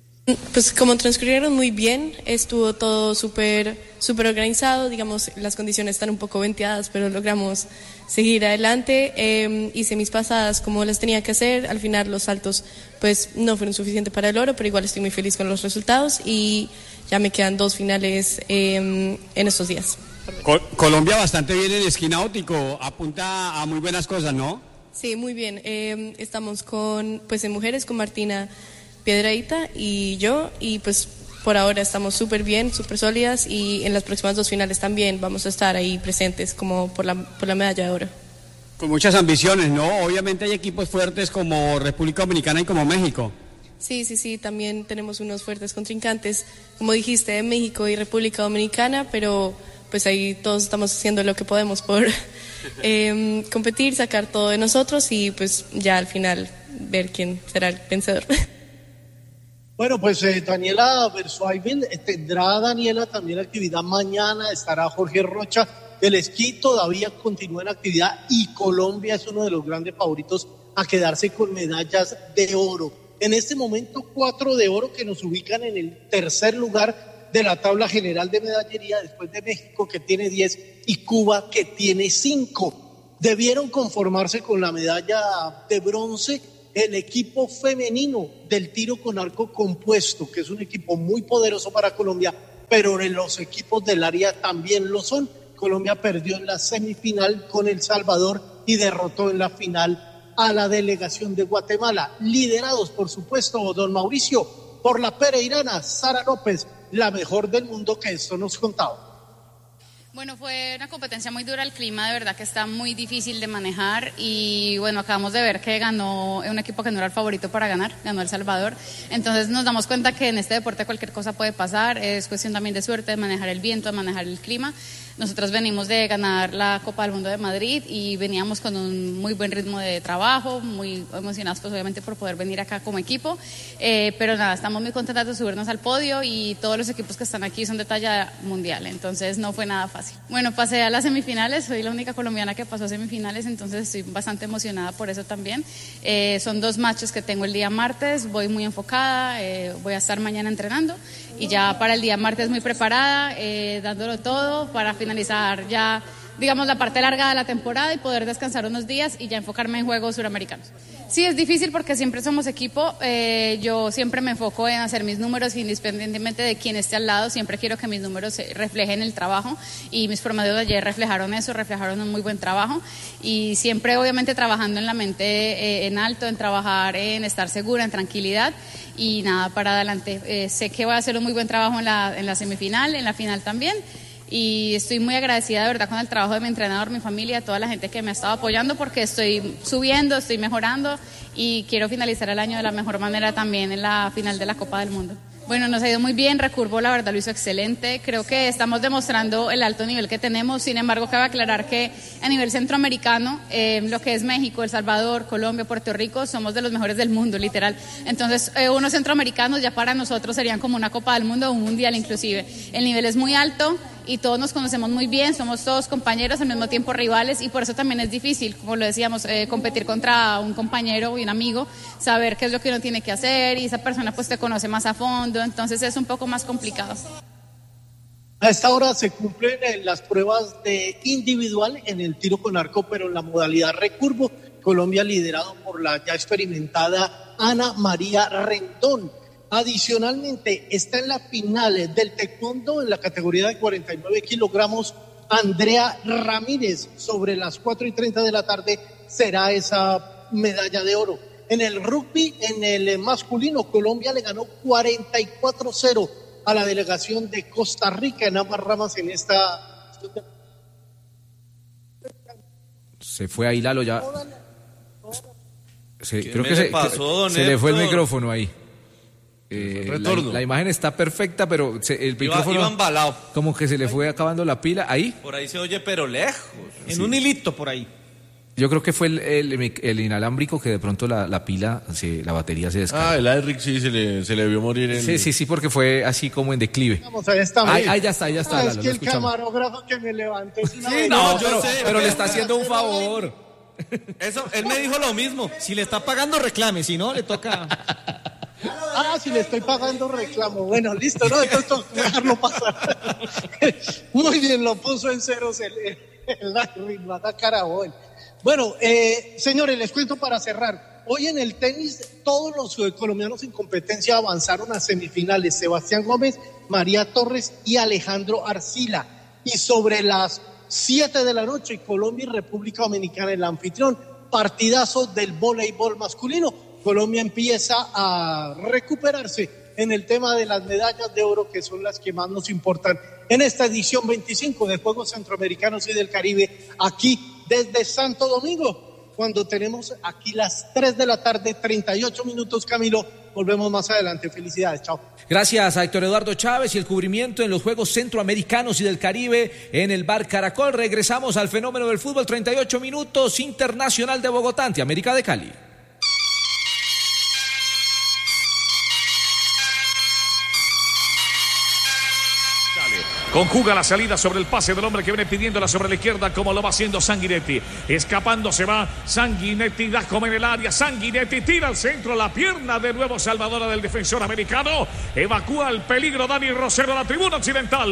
Pues como transcurrieron muy bien, estuvo todo súper organizado, digamos, las condiciones están un poco venteadas, pero logramos seguir adelante. Hice mis pasadas como las tenía que hacer, al final los saltos pues no fueron suficientes para el oro, pero igual estoy muy feliz con los resultados y ya me quedan 2 finales en estos días. Colombia bastante bien en esquí náutico, apunta a muy buenas cosas, ¿no? Sí, muy bien. Estamos en mujeres con Martina Piedrahita y yo, y pues por ahora estamos súper bien, súper sólidas, y en las próximas 2 finales también vamos a estar ahí presentes como por la medalla de oro. Con muchas ambiciones, ¿no? Obviamente hay equipos fuertes como República Dominicana y como México. Sí, también tenemos unos fuertes contrincantes, como dijiste, de México y República Dominicana, pero pues ahí todos estamos haciendo lo que podemos por competir, sacar todo de nosotros y pues ya al final ver quién será el vencedor. Bueno, pues Daniela Versuaven, tendrá Daniela también actividad mañana, estará Jorge Rocha, el esquí todavía continúa en actividad y Colombia es uno de los grandes favoritos a quedarse con medallas de oro. En este momento 4 de oro que nos ubican en el tercer lugar de la tabla general de medallería después de México que tiene 10 y Cuba que tiene 5. Debieron conformarse con la medalla de bronce el equipo femenino del tiro con arco compuesto, que es un equipo muy poderoso para Colombia, pero en los equipos del área también lo son. Colombia perdió en la semifinal con El Salvador y derrotó en la final a la delegación de Guatemala, liderados, por supuesto, don Mauricio, por la pereirana Sara López, la mejor del mundo, que esto nos contaba. Bueno, fue una competencia muy dura, el clima de verdad que está muy difícil de manejar y bueno, acabamos de ver que ganó un equipo que no era el favorito para ganar, ganó El Salvador, entonces nos damos cuenta que en este deporte cualquier cosa puede pasar, es cuestión también de suerte, de manejar el viento, de manejar el clima. Nosotros venimos de ganar la Copa del Mundo de Madrid y veníamos con un muy buen ritmo de trabajo, muy emocionados pues obviamente por poder venir acá como equipo, pero nada, estamos muy contentos de subirnos al podio y todos los equipos que están aquí son de talla mundial, entonces no fue nada fácil. Bueno, pasé a las semifinales, soy la única colombiana que pasó a semifinales, entonces estoy bastante emocionada por eso también. Son 2 matches que tengo el día martes, voy muy enfocada, voy a estar mañana entrenando y ya para el día martes muy preparada, dándolo todo para finalizar ya, digamos, la parte larga de la temporada y poder descansar unos días y ya enfocarme en juegos suramericanos. Sí, es difícil porque siempre somos equipo, yo siempre me enfoco en hacer mis números independientemente de quién esté al lado, siempre quiero que mis números reflejen el trabajo y mis promedios de ayer reflejaron eso, reflejaron un muy buen trabajo y siempre obviamente trabajando en la mente en alto, en trabajar en estar segura, en tranquilidad y nada, para adelante. Sé que voy a hacer un muy buen trabajo en la semifinal, en la final también. Y estoy muy agradecida de verdad con el trabajo de mi entrenador, mi familia, toda la gente que me ha estado apoyando porque estoy subiendo, estoy mejorando y quiero finalizar el año de la mejor manera también en la final de la Copa del Mundo. Bueno, nos ha ido muy bien, Recurvo la verdad lo hizo excelente, creo que estamos demostrando el alto nivel que tenemos, sin embargo cabe aclarar que a nivel centroamericano, lo que es México, El Salvador, Colombia, Puerto Rico, somos de los mejores del mundo, literal, entonces unos centroamericanos ya para nosotros serían como una Copa del Mundo o un Mundial inclusive, el nivel es muy alto y todos nos conocemos muy bien, somos todos compañeros, al mismo tiempo rivales y por eso también es difícil, como lo decíamos, competir contra un compañero y un amigo, saber qué es lo que uno tiene que hacer y esa persona pues te conoce más a fondo, entonces es un poco más complicado. A esta hora se cumplen las pruebas de individual en el tiro con arco, pero en la modalidad recurvo, Colombia liderado por la ya experimentada Ana María Rendón. Adicionalmente, está en la final del taekwondo en la categoría de 49 kilogramos Andrea Ramírez. Sobre las 4:30 de la tarde será esa medalla de oro. En el rugby, en el masculino, Colombia le ganó 44-0 a la delegación de Costa Rica en ambas ramas en esta... Se fue ahí Lalo ya. Creo que se le fue el micrófono ahí. La imagen está perfecta, pero el micrófono iba embalado. Como que se le fue acabando la pila. Ahí. Por ahí se oye, pero lejos. En un hilito por ahí. Yo creo que fue el inalámbrico que de pronto la pila, la batería se descargó. El Eric sí se le vio morir. Sí, porque fue así como en declive. Vamos, ahí está. Ya está. Es Lalo, que el camarógrafo que me levantó es una pero le está haciendo un favor. Eso, él me dijo lo mismo. Si le está pagando, reclame, si no, le toca... si le estoy pagando reclamo. Bueno, listo, ¿no? Entonces dejarlo pasar. Muy bien, lo puso en ceros el ritmo, Carabón. Bueno, señores, les cuento para cerrar. Hoy en el tenis, todos los colombianos en competencia avanzaron a semifinales. Sebastián Gómez, María Torres y Alejandro Arcila. Y sobre las 7 de la noche, Colombia y República Dominicana, el anfitrión, partidazo del voleibol masculino. Colombia empieza a recuperarse en el tema de las medallas de oro, que son las que más nos importan en esta edición 25 de Juegos Centroamericanos y del Caribe, aquí desde Santo Domingo, cuando tenemos aquí las 3 de la tarde, 38 minutos, Camilo. Volvemos más adelante. Felicidades, chao. Gracias a Héctor Eduardo Chávez y el cubrimiento en los Juegos Centroamericanos y del Caribe en el Bar Caracol. Regresamos al fenómeno del fútbol, 38 minutos, Internacional de Bogotá ante América de Cali. Conjuga la salida sobre el pase del hombre que viene pidiéndola sobre la izquierda, como lo va haciendo Sanguinetti. Escapando se va Sanguinetti, da como en el área. Sanguinetti tira al centro, la pierna de nuevo salvadora del defensor americano. Evacúa el peligro Dani Rosero a la tribuna occidental.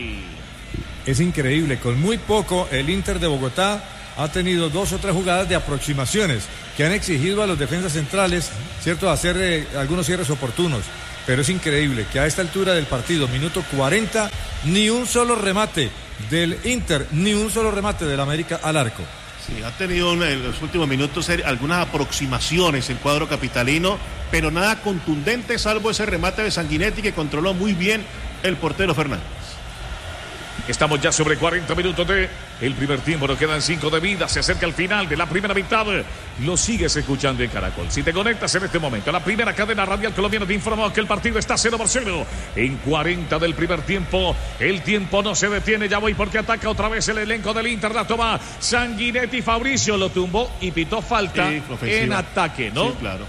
Es increíble, con muy poco el Inter de Bogotá ha tenido 2 o 3 jugadas de aproximaciones que han exigido a los defensas centrales, ¿cierto?, hacer algunos cierres oportunos. Pero es increíble que a esta altura del partido, minuto 40, ni un solo remate del Inter, ni un solo remate del América al arco. Sí, ha tenido en los últimos minutos algunas aproximaciones el cuadro capitalino, pero nada contundente salvo ese remate de Sanguinetti que controló muy bien el portero Fernández. Estamos ya sobre 40 minutos de el primer tiempo, nos quedan 5 de vida, se acerca el final de la primera mitad, lo sigues escuchando en Caracol. Si te conectas en este momento a la primera cadena radial colombiana, te informamos que el partido está 0-0 en 40 del primer tiempo. El tiempo no se detiene, ya voy porque ataca otra vez el elenco del Inter, la toma Sanguinetti, Fabricio lo tumbó y pitó falta en ataque, ¿no? Sí, claro.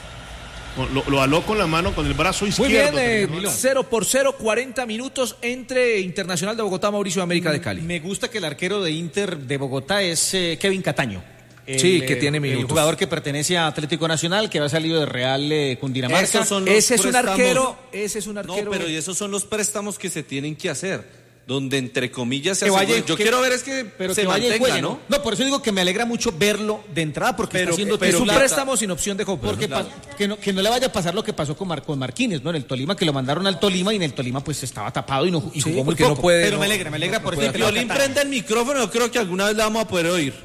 Lo aló con la mano, con el brazo izquierdo. Muy bien, 0-0, 40 minutos entre Internacional de Bogotá, Mauricio de América de Cali. Me gusta que el arquero de Inter de Bogotá es Kevin Cataño. Que tiene minutos. El jugador que pertenece a Atlético Nacional, que había salido de Real Cundinamarca. Ese es un arquero. No, pero y esos son los préstamos que se tienen que hacer. Donde entre comillas se vaya, yo quiero ver es que pero se que vaya mantenga, juegue, ¿no? No, por eso digo que me alegra mucho verlo de entrada porque está haciendo es un préstamo sin opción de compra. Porque claro. que no le vaya a pasar lo que pasó con Marquínez, ¿no? En el Tolima, que lo mandaron al Tolima y en el Tolima pues estaba tapado y jugó muy poco. No puede, pero me alegra por eso. Violín prende el micrófono, yo creo que alguna vez la vamos a poder oír.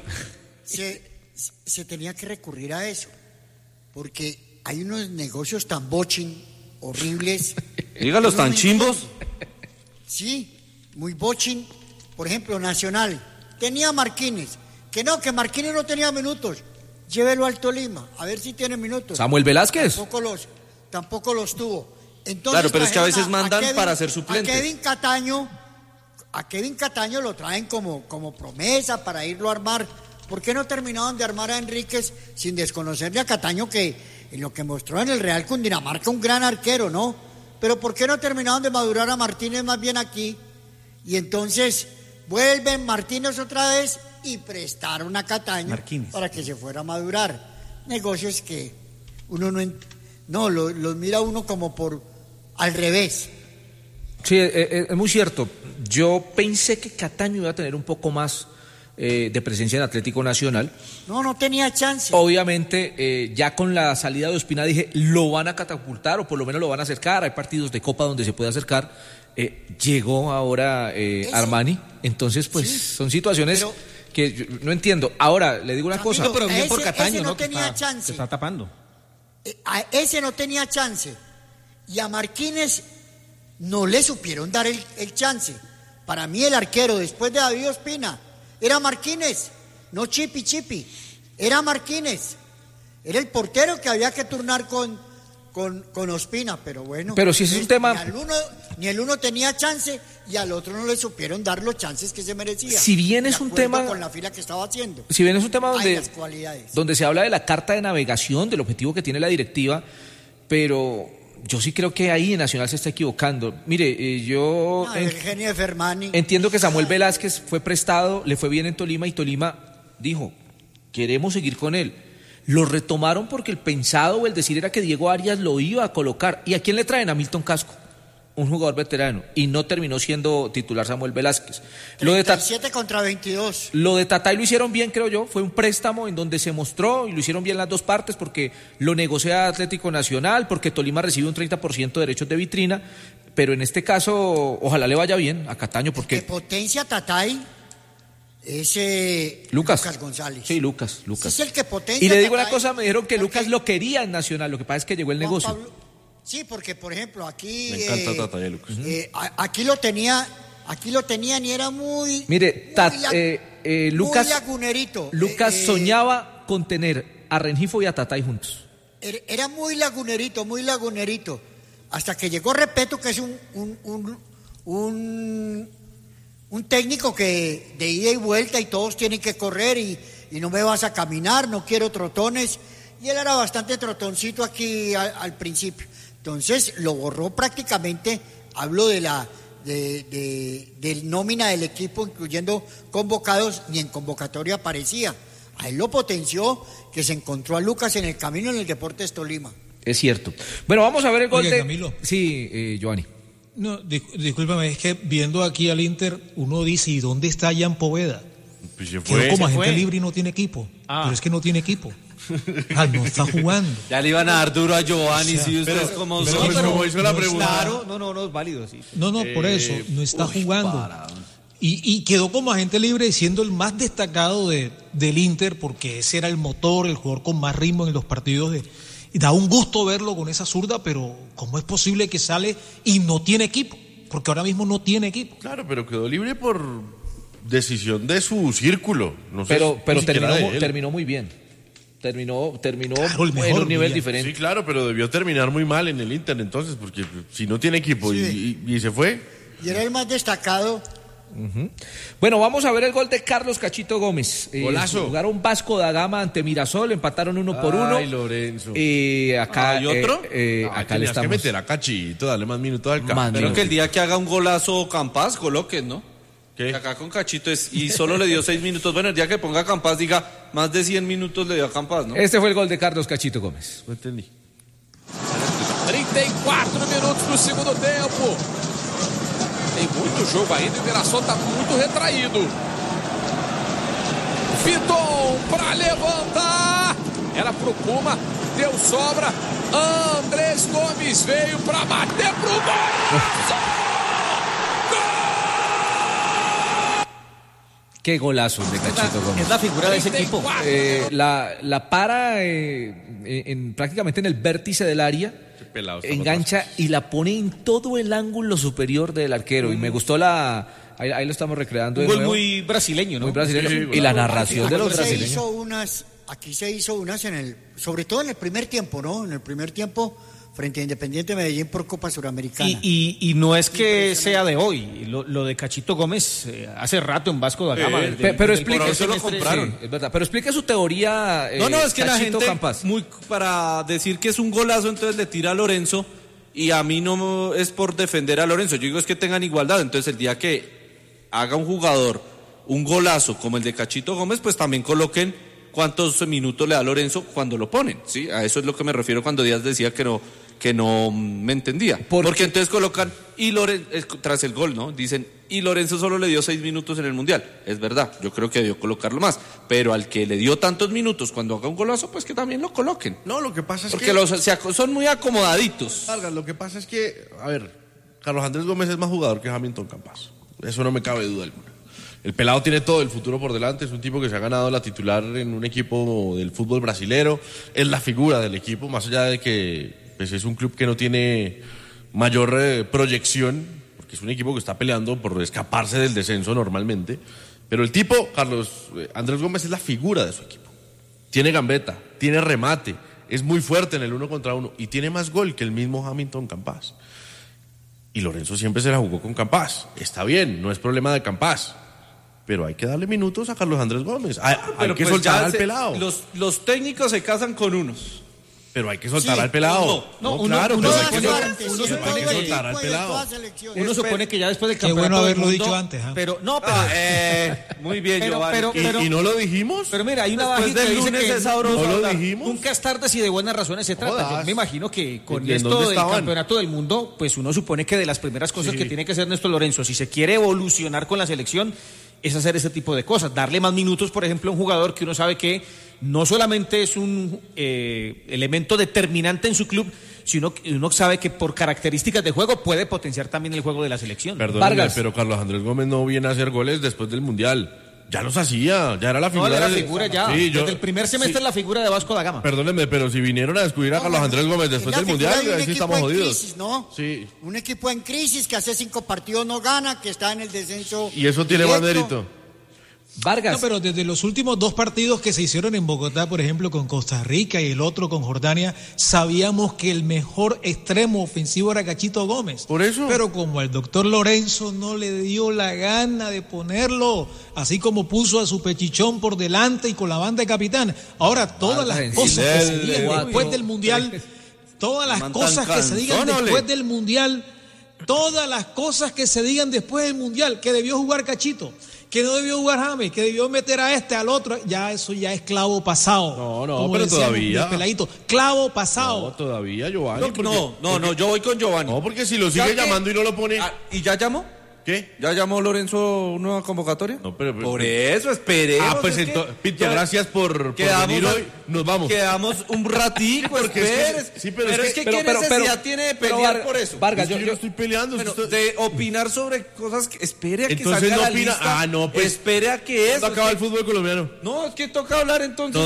Se tenía que recurrir a eso, porque hay unos negocios tan bochin, horribles. Dígalos, tan chimbos. Sí, muy bochin. Por ejemplo, Nacional tenía Marquínez, que Marquínez no tenía minutos. Llévelo al Tolima, a ver si tiene minutos. Samuel Velázquez. Tampoco los tuvo. Entonces, claro, pero es que a veces mandan para ser suplentes. A Kevin Cataño lo traen como promesa para irlo a armar. ¿Por qué no terminaban de armar a Enríquez sin desconocerle a Cataño, que en lo que mostró en el Real Cundinamarca un gran arquero, ¿no? Pero ¿por qué no terminaban de madurar a Martínez más bien aquí? Y entonces vuelven Martínez otra vez y prestaron a Cataño para que se fuera a madurar. Negocios que uno los mira uno como por al revés. Sí, es muy cierto. Yo pensé que Cataño iba a tener un poco más de presencia en Atlético Nacional. No tenía chance. Obviamente, ya con la salida de Ospina dije, lo van a catapultar o por lo menos lo van a acercar. Hay partidos de Copa donde se puede acercar. Llegó ahora Armani. Entonces, pues, son situaciones que yo no entiendo. Ahora, le digo una cosa. Pero bien por Cataño, no tenía chance. Se está tapando. A ese no tenía chance. Y a Marquínez no le supieron dar el chance. Para mí el arquero, después de David Ospina, era Marquínez, no Chipi, era Marquínez. Era el portero que había que turnar con Ospina, pero bueno. Pero si es un tema... Ni el uno tenía chance y al otro no le supieron dar los chances que se merecía. Si bien es un tema... con la fila que estaba haciendo. Si bien es un tema cualidades. Donde se habla de la carta de navegación, del objetivo que tiene la directiva, pero... Yo sí creo que ahí Nacional se está equivocando. Mire, el genio de Fermani. Entiendo que Samuel Velázquez fue prestado, le fue bien en Tolima y Tolima dijo, queremos seguir con él. Lo retomaron porque el pensado o el decir era que Diego Arias lo iba a colocar. ¿Y a quién le traen? A Milton Casco, un jugador veterano, y no terminó siendo titular Samuel Velázquez. 37 contra 22. Lo de Tatay lo hicieron bien, creo yo, fue un préstamo en donde se mostró y lo hicieron bien las dos partes porque lo negocia Atlético Nacional, porque Tolima recibe un 30% de derechos de vitrina, pero en este caso ojalá le vaya bien a Cataño porque... Que potencia Tatay es Lucas González. Sí, Lucas. Es el que potencia. Y le digo una cosa, me dijeron que Lucas lo quería en Nacional, lo que pasa es que llegó el negocio. Sí, porque por ejemplo aquí me encanta Tatay, Lucas. aquí lo tenían y era muy... Mire, Lucas, muy lagunerito. Lucas soñaba con tener a Rengifo y a Tatay juntos. Era muy lagunerito, hasta que llegó Repeto, que es un técnico que de ida y vuelta y todos tienen que correr y no me vas a caminar, no quiero trotones, y él era bastante trotoncito aquí al principio. Entonces lo borró prácticamente, hablo de de nómina del equipo, incluyendo convocados, ni en convocatoria aparecía. A él lo potenció que se encontró a Lucas en el camino en el Deportes Tolima. Es cierto. Bueno, vamos a ver el gol de Camilo. Sí, Giovanni. No, discúlpame, es que viendo aquí al Inter, uno dice, ¿y dónde está Jan Poveda? Pues se Quedó como se agente fue. libre y no tiene equipo. Pero es que no tiene equipo. No está jugando. Ya le iban a dar duro a Giovanni, O sea, si ustedes pero- como pero son. pues como hizo la No, pregunta. claro, No, es válido, sí. No, por eso, no está jugando. Y quedó como agente libre siendo el más destacado del Inter, porque ese era el motor, el jugador con más ritmo en los partidos. Y da un gusto verlo con esa zurda, pero ¿cómo es posible que sale y no tiene equipo? Porque ahora mismo no tiene equipo. Claro, pero quedó libre por decisión de su círculo. No sé, Pero ni siquiera de él. terminó muy bien. Terminó el en un nivel diferente. Sí, claro, pero debió terminar muy mal en el Inter entonces, porque si no tiene equipo y se fue. Y era el más destacado. Bueno, vamos a ver el gol de Carlos Cachito Gómez. Golazo. Jugaron Vasco da Gama ante Mirasol, empataron 1-1. Ay, Lorenzo. Acá, ¿Y otro? acá Tenías le que estamos. meter a Cachito, darle más minutos al campo. Pero que el día que haga un golazo Campas, coloquen, ¿no? Que acá con Cachito y solo le dio 6 minutos. Bueno, el día que ponga Campas, diga, más de 100 minutos le dio a Campas, ¿no? Este fue el gol de Carlos Cachito Gómez. No entendí. 34 minutos do segundo tempo. Tem muito jogo ainda, o Mirassol tá muito retraído. Piton pra levantar. Era pro Puma, deu sobra. Andrés Gomes veio pra bater pro gol. Qué golazo de Cachito Gómez. Es la figura de ese equipo. La para prácticamente en el vértice del área, engancha y la pone en todo el ángulo superior del arquero. Y me gustó ahí lo estamos recreando. Un de gol nuevo. muy brasileño, ¿no? Muy brasileño. Sí, y la narración de los brasileños. Aquí se hizo unas sobre todo en el primer tiempo, ¿no? En el primer tiempo frente a Independiente Medellín por Copa Suramericana. Y no es que sea de hoy, lo de Cachito Gómez hace rato en Vasco da Gama. Pero explique, eso lo compraron. Sí, es verdad, pero explique su teoría. No, es que la Cachito gente, Campas. para decir que es un golazo, entonces le tira a Lorenzo, y a mí no es por defender a Lorenzo, yo digo es que tengan igualdad, entonces el día que haga un jugador un golazo como el de Cachito Gómez, pues también coloquen cuántos minutos le da Lorenzo cuando lo ponen, ¿sí? A eso es lo que me refiero cuando Díaz decía que no me entendía. Porque entonces colocan, y Lorenzo, tras el gol, ¿no? Dicen, y Lorenzo solo le dio 6 minutos en el Mundial. Es verdad, yo creo que debió colocarlo más. Pero al que le dio tantos minutos cuando haga un golazo, pues que también lo coloquen. No, lo que pasa es porque que... son muy acomodaditos. Vargas, lo que pasa es que, a ver, Carlos Andrés Gómez es más jugador que Hamilton Campas. Eso no me cabe duda alguna. El pelado tiene todo el futuro por delante, es un tipo que se ha ganado la titular en un equipo del fútbol brasilero, es la figura del equipo, más allá de que pues, es un club que no tiene mayor proyección, porque es un equipo que está peleando por escaparse del descenso normalmente, pero el tipo, Andrés Gómez es la figura de su equipo. Tiene gambeta, tiene remate, es muy fuerte en el 1 contra 1 y tiene más gol que el mismo Hamilton Campas. Y Lorenzo siempre se la jugó con Campas, está bien, no es problema de Campas. Pero hay que darle minutos a Carlos Andrés Gómez. Hay que pues soltar ya al pelado. Los técnicos se casan con unos. Pero hay que soltar al pelado. Claro, pero hay que soltar al pelado. Uno supone que ya después del Qué campeonato bueno haberlo del mundo, dicho antes. Pero muy bien, Giovanni. ¿Y no lo dijimos? Pero mira, hay una Después bajita que del dice lunes que es sabroso no hablar. nunca es tarde si de buenas razones se trata. Jodas. Yo me imagino que con ¿Y en esto dónde del estaban? campeonato del mundo, pues uno supone que de las primeras cosas que tiene que hacer Néstor Lorenzo, si se quiere evolucionar con la selección, es hacer ese tipo de cosas, darle más minutos, por ejemplo, a un jugador que uno sabe que no solamente es un elemento determinante en su club, sino que uno sabe que por características de juego puede potenciar también el juego de la selección. Perdóname, pero Carlos Andrés Gómez no viene a hacer goles después del Mundial. Ya los hacía, ya era la figura. No, era la figura ya. Sí, Desde el primer semestre es la figura de Vasco da Gama. Perdónenme, pero si vinieron a descubrir a Carlos Andrés Gómez después del Mundial, ahí sí estamos jodidos. Crisis, ¿no? Sí. Un equipo en crisis que hace 5 partidos no gana, que está en el descenso. Y eso tiene más directo. mérito. Vargas. No, pero desde los últimos 2 partidos que se hicieron en Bogotá, por ejemplo, con Costa Rica y el otro con Jordania, sabíamos que el mejor extremo ofensivo era Cachito Gómez. Por eso. Pero como el doctor Lorenzo no le dio la gana de ponerlo, así como puso a su pechichón por delante y con la banda de capitán. Ahora, todas las cosas que se digan después del Mundial, todas las cosas que se digan después del Mundial, todas las cosas que se digan después del Mundial, que debió jugar Cachito, que no debió jugar James, que debió meter a este, al otro, ya eso ya es clavo pasado. No, pero todavía. Peladito, clavo pasado. No, todavía, Giovanni. No, yo voy con Giovanni. No, porque si lo sigue llamando y no lo pone... ¿Y ya llamó? ¿Qué? ¿Ya llamó Lorenzo nueva convocatoria? No, pero por eso, esperemos. Pues entonces, Pito, gracias por venir hoy. Nos vamos. Quedamos un ratico, esperes. Pero es que ¿qué necesidad tiene de pelear por eso? Vargas, yo no estoy peleando. De opinar sobre cosas que... Espere a que entonces salga no la opina. lista. No, pues. Espere a que eso... acaba el fútbol colombiano. No, es que toca hablar entonces.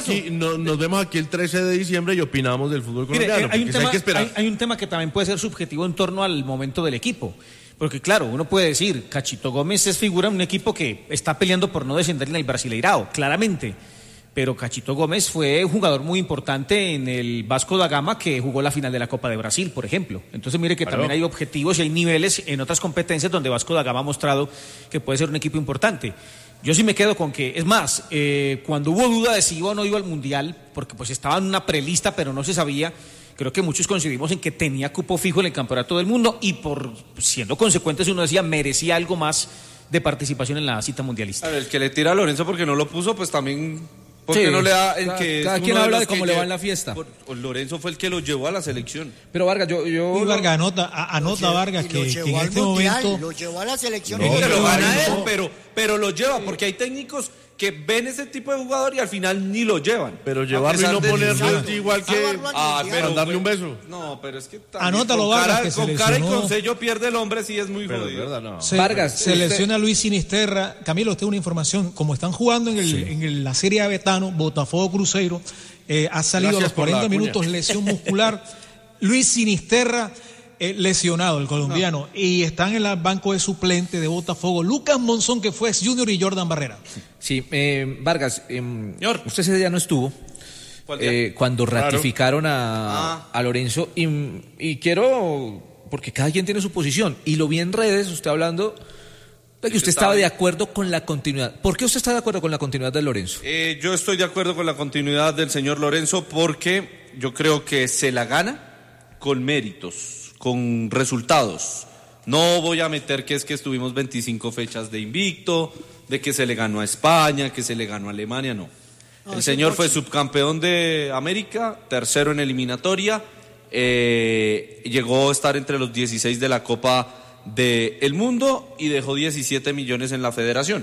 Nos vemos aquí el 13 de diciembre y opinamos del fútbol colombiano. Mire, hay un tema que también puede ser subjetivo en torno al momento del equipo. Porque claro, uno puede decir, Cachito Gómez es figura en un equipo que está peleando por no descender en el Brasileirao, claramente. Pero Cachito Gómez fue un jugador muy importante en el Vasco da Gama, que jugó la final de la Copa de Brasil, por ejemplo. Entonces mire que también hay objetivos y hay niveles en otras competencias donde Vasco da Gama ha mostrado que puede ser un equipo importante. Yo sí me quedo con que, es más, cuando hubo duda de si iba o no iba al Mundial, porque pues estaba en una prelista pero no se sabía, creo que muchos coincidimos en que tenía cupo fijo en el Campeonato del Mundo y por siendo consecuentes uno decía merecía algo más de participación en la cita mundialista. A ver, el que le tira a Lorenzo porque no lo puso, pues también... Porque no le da el que cada quien habla de cómo le va en la fiesta. Lorenzo fue el que lo llevó a la selección. Pero Vargas, yo Vargas, anota Vargas que en este momento lo llevó a la selección. No, lo gana él, pero lo lleva porque hay técnicos que ven ese tipo de jugador y al final ni lo llevan. Pero llevarlo y no ponerlo igual que darle un beso. No, pero es que anótalo, Vargas, con cara y con sello pierde el hombre, sí es muy jodido. Verdad, no. Vargas, se lesiona Luis Sinisterra. Camilo, usted una información, como están jugando en la Serie A Betano, Botafogo Cruzeiro, ha salido a los 40 minutos lesión muscular. Luis Sinisterra lesionado, el colombiano, y están en el banco de suplente de Botafogo Lucas Monzón, que fue ex Junior, y Jordan Barrera. Sí, Vargas, usted ese día no estuvo cuando ratificaron a Lorenzo y quiero, porque cada quien tiene su posición, y lo vi en redes, usted hablando de que usted estaba de acuerdo con la continuidad. ¿Por qué usted está de acuerdo con la continuidad de Lorenzo? Yo estoy de acuerdo con la continuidad del señor Lorenzo porque yo creo que se la gana con méritos, con resultados. No voy a meter que es que estuvimos 25 fechas de invicto, de que se le ganó a España, que se le ganó a Alemania, no. El señor fue subcampeón de América, tercero en eliminatoria, llegó a estar entre los 16 de la Copa del Mundo y dejó 17 millones en la federación.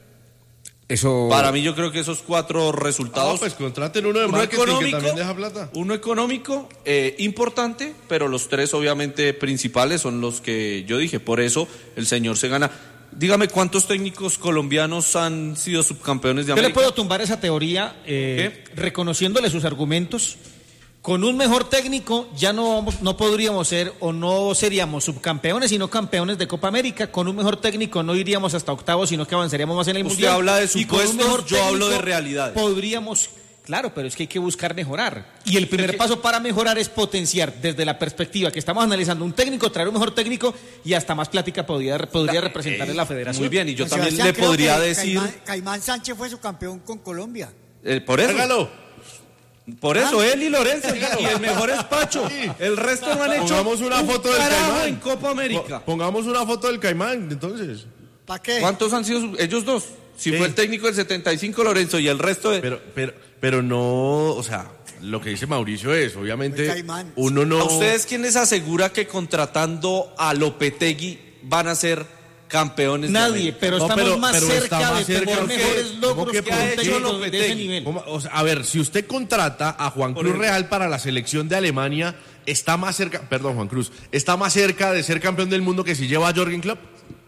Eso... Para mí yo creo que esos 4 resultados... pues contraten uno de marketing que también deja plata. Uno económico, importante, pero los 3 obviamente principales son los que yo dije. Por eso el señor se gana. Dígame, ¿cuántos técnicos colombianos han sido subcampeones de América? Yo le puedo tumbar esa teoría reconociéndole sus argumentos. Con un mejor técnico ya no podríamos ser o no seríamos subcampeones, sino campeones de Copa América. Con un mejor técnico no iríamos hasta octavos, sino que avanzaríamos más en el Mundial. Usted habla de y con un supuestos, mejor yo hablo de realidades. Podríamos, claro, pero es que hay que buscar mejorar. Y el primer paso para mejorar es potenciar desde la perspectiva que estamos analizando un técnico, traer un mejor técnico y hasta más plática podría representar en la federación. Muy bien, y yo Sebastián, también le podría decir... Caimán Sánchez fue su campeón con Colombia. Por eso. Hágalo. Por eso, él y Lorenzo, y el mejor es Pacho. El resto no han hecho pongamos una foto del Caimán en Copa América. Pongamos una foto del Caimán, entonces. ¿Para qué? ¿Cuántos han sido ellos dos? Si fue el técnico del 75, Lorenzo, y el resto de... Pero no, o sea, lo que dice Mauricio es, obviamente, uno no... ¿A ustedes quién les asegura que contratando a Lopetegui van a ser campeones? Nadie, pero estamos más cerca de tener mejores logros que ha hecho Lopetegui de ese nivel. O sea, a ver, si usted contrata a Juan Cruz Real para la selección de Alemania, está más cerca, perdón, Juan Cruz, está más cerca de ser campeón del mundo que si lleva a Jürgen Klopp.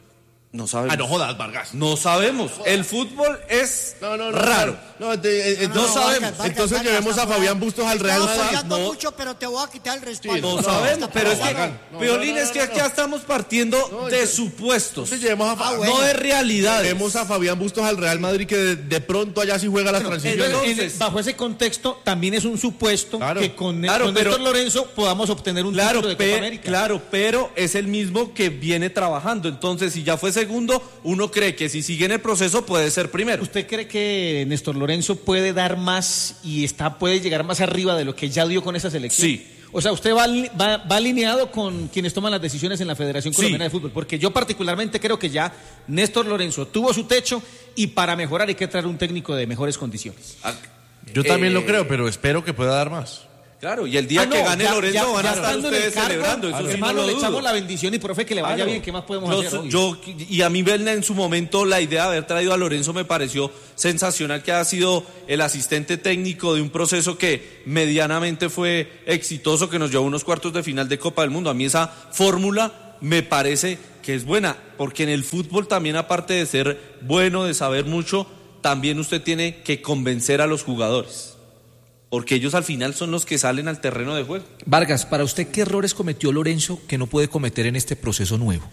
No sabemos. No jodas, Vargas. No sabemos. El fútbol es raro. No sabemos. Entonces llevemos a Fabián Bustos al Real Madrid. No mucho, pero te voy a quitar el respaldo. No sabemos, pero es que, Piolín, es que ya estamos partiendo de supuestos. No de realidades. Llevemos a Fabián Bustos al Real Madrid, que de pronto allá sí juega las transiciones. Bajo ese contexto, también es un supuesto que con Néstor Lorenzo podamos obtener un título de Copa América. Claro, pero es el mismo que viene trabajando. Entonces, si ya fue segundo, uno cree que si sigue en el proceso puede ser primero. ¿Usted cree que Néstor Lorenzo puede dar más y puede llegar más arriba de lo que ya dio con esa selección? Sí. O sea, usted va alineado con quienes toman las decisiones en la Federación Colombiana de Fútbol, porque yo particularmente creo que ya Néstor Lorenzo tuvo su techo y para mejorar hay que traer un técnico de mejores condiciones. Yo también lo creo, pero espero que pueda dar más. Claro, y el día que gane Lorenzo van a estar ustedes celebrando. Eso sí, hermano, no le lo echamos dudo. la bendición y profe que le vaya bien. ¿Qué más podemos hacer hoy? Y a mí en su momento la idea de haber traído a Lorenzo me pareció sensacional, que ha sido el asistente técnico de un proceso que medianamente fue exitoso, que nos llevó a unos cuartos de final de Copa del Mundo. A mí esa fórmula me parece que es buena, porque en el fútbol también, aparte de ser bueno, de saber mucho, también usted tiene que convencer a los jugadores. Porque ellos al final son los que salen al terreno de juego. Vargas, para usted, ¿qué errores cometió Lorenzo que no puede cometer en este proceso nuevo?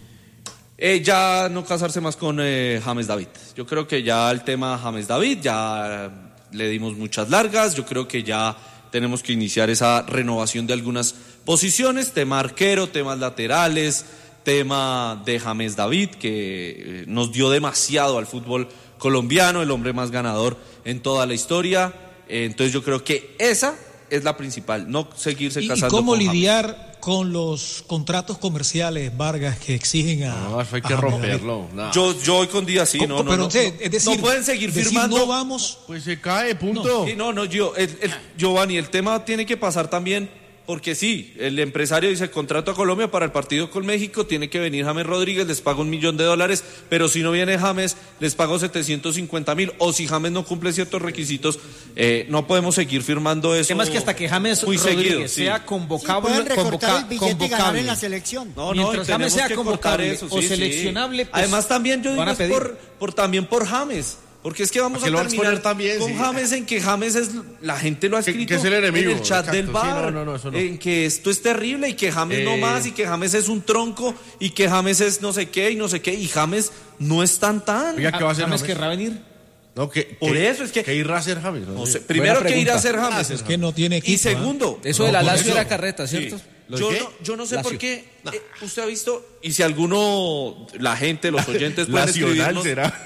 Ya no casarse más con James David. Yo creo que ya el tema James David, ya le dimos muchas largas. Yo creo que ya tenemos que iniciar esa renovación de algunas posiciones. Tema arquero, temas laterales, tema de James David, que nos dio demasiado al fútbol colombiano, el hombre más ganador en toda la historia. Entonces yo creo que esa es la principal, no seguirse casando. ¿Y cómo con lidiar con los contratos comerciales, Vargas, que exigen a... No, eso hay que romperlo. No. Yo hoy con día sí, no es decir, no pueden seguir firmando. No vamos... Pues se cae, punto. Giovanni, el tema tiene que pasar también, porque sí, el empresario dice contrato a Colombia para el partido con México, tiene que venir James Rodríguez, les pago $1 millón, pero si no viene James, les pago 750,000, o si James no cumple ciertos requisitos, no podemos seguir firmando eso. El tema es que hasta que James Rodríguez sea convocable, pueden recortar el billete y ganar en la selección. Mientras James sea convocable o seleccionable, pues, además también yo digo es por James. Porque es que vamos a terminar también, con James, en que James es, la gente lo ha escrito que es el enemigo, en el chat del bar, eso no. en que esto es terrible y que James no más, y que James es un tronco, y que James es no sé qué, y James no es tan. Oiga, ¿qué va a hacer James querrá venir? No, por eso es que... ¿Qué irá a hacer James? No sé, primero, ¿qué irá a hacer James? Es que no tiene equipo. Y segundo... Eso de la Lazio era carreta, ¿cierto? Sí. Yo no sé por qué. Usted ha visto, y si alguno, la gente, los oyentes pueden escribirnos... será.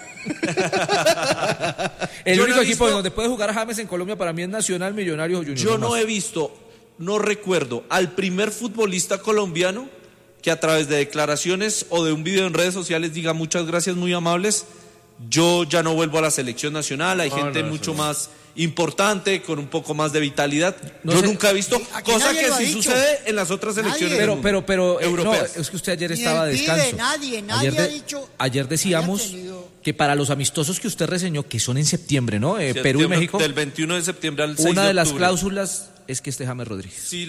El único equipo donde puede jugar James en Colombia para mí es Nacional, Millonarios o Junior. Yo no he visto, no recuerdo al primer futbolista colombiano que a través de declaraciones o de un video en redes sociales diga muchas gracias, muy amables, yo ya no vuelvo a la selección nacional, hay gente mucho más importante, con un poco más de vitalidad. Yo nunca he visto, cosa que sí sucede en las otras selecciones pero europeas. No, es que usted ayer estaba de descanso. Nadie ha dicho... Ayer decíamos que para los amistosos que usted reseñó, que son en septiembre, ¿no? Perú y México. Del 21 de septiembre al 6 de octubre. Una de las cláusulas es que esté James Rodríguez. Sí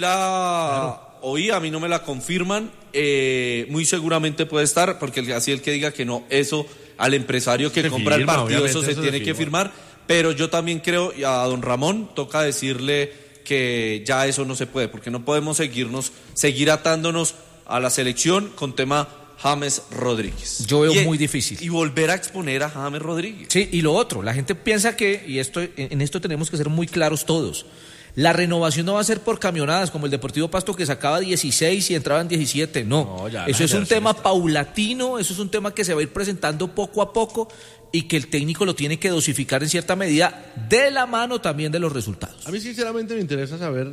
oí, a mí no me la confirman, muy seguramente puede estar, porque así el que diga que no, eso al empresario que compra el partido, eso se tiene que firmar, pero yo también creo, y a don Ramón toca decirle que ya eso no se puede, porque no podemos seguir atándonos a la selección con tema James Rodríguez. Yo veo muy difícil. Y volver a exponer a James Rodríguez. Sí, y lo otro, la gente piensa que, y en esto tenemos que ser muy claros todos, la renovación no va a ser por camionadas como el Deportivo Pasto, que sacaba 16 y entraban 17, no eso es un tema paulatino, eso es un tema que se va a ir presentando poco a poco y que el técnico lo tiene que dosificar en cierta medida, de la mano también de los resultados. A mí sinceramente me interesa saber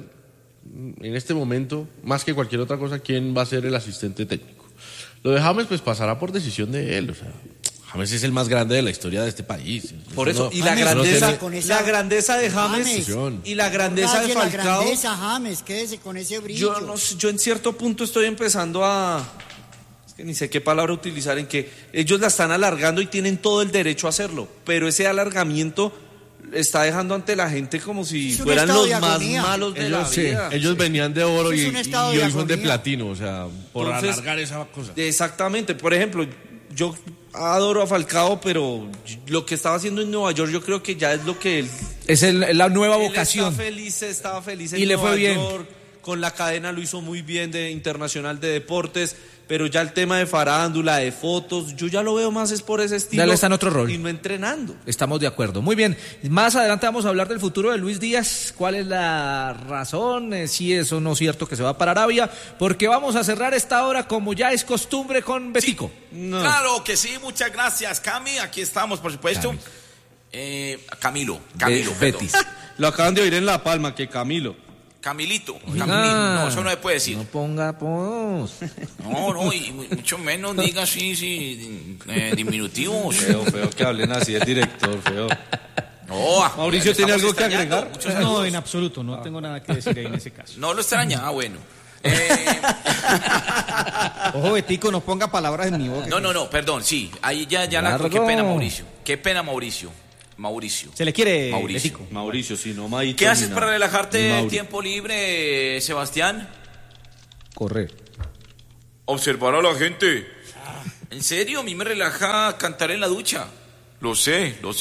en este momento, más que cualquier otra cosa, quién va a ser el asistente técnico. Lo de James pues pasará por decisión de él, o sea, James es el más grande de la historia de este país. Por eso, y la grandeza de James y la grandeza de Falcao. La grandeza, James, quédese con ese brillo. Yo en cierto punto estoy empezando es que ni sé qué palabra utilizar, en que ellos la están alargando y tienen todo el derecho a hacerlo, pero ese alargamiento está dejando ante la gente como si fueran los más malos de la vida. Ellos venían de oro y hoy son de platino, o sea, por alargar esa cosa. Exactamente, por ejemplo, yo adoro a Falcao, pero lo que estaba haciendo en Nueva York yo creo que ya es lo que él... Es la nueva vocación. Estaba feliz en y le Nueva fue bien. York, con la cadena lo hizo muy bien de Internacional de Deportes, pero ya el tema de farándula, de fotos, yo ya lo veo más es por ese estilo. Ya está en otro rol. Y no entrenando. Estamos de acuerdo. Muy bien. Más adelante vamos a hablar del futuro de Luis Díaz. ¿Cuál es la razón? Si es o no cierto que se va para Arabia. Porque vamos a cerrar esta hora como ya es costumbre con Betico. Sí, claro que sí. Muchas gracias, Cami. Aquí estamos, por supuesto. Camilo. Betis. Lo acaban de oír en La Palma, que Camilo. Camilito. No, eso no se puede decir. No ponga apodos. No, y mucho menos diga así, diminutivos. Feo que hablen así el director, feo. No, Mauricio, ¿tiene algo que agregar? No, en absoluto, no tengo nada que decir ahí en ese caso. No lo extraña, bueno. Ojo, Betico, no ponga palabras en mi boca. No, perdón, sí. Ahí ya qué pena, Mauricio. Se le quiere, Mauricio. Betico. Mauricio, sí, no, Maito. ¿Qué haces para relajarte en tiempo libre, Sebastián? Correr. Observar a la gente. ¿En serio? A mí me relaja cantar en la ducha. Lo sé. O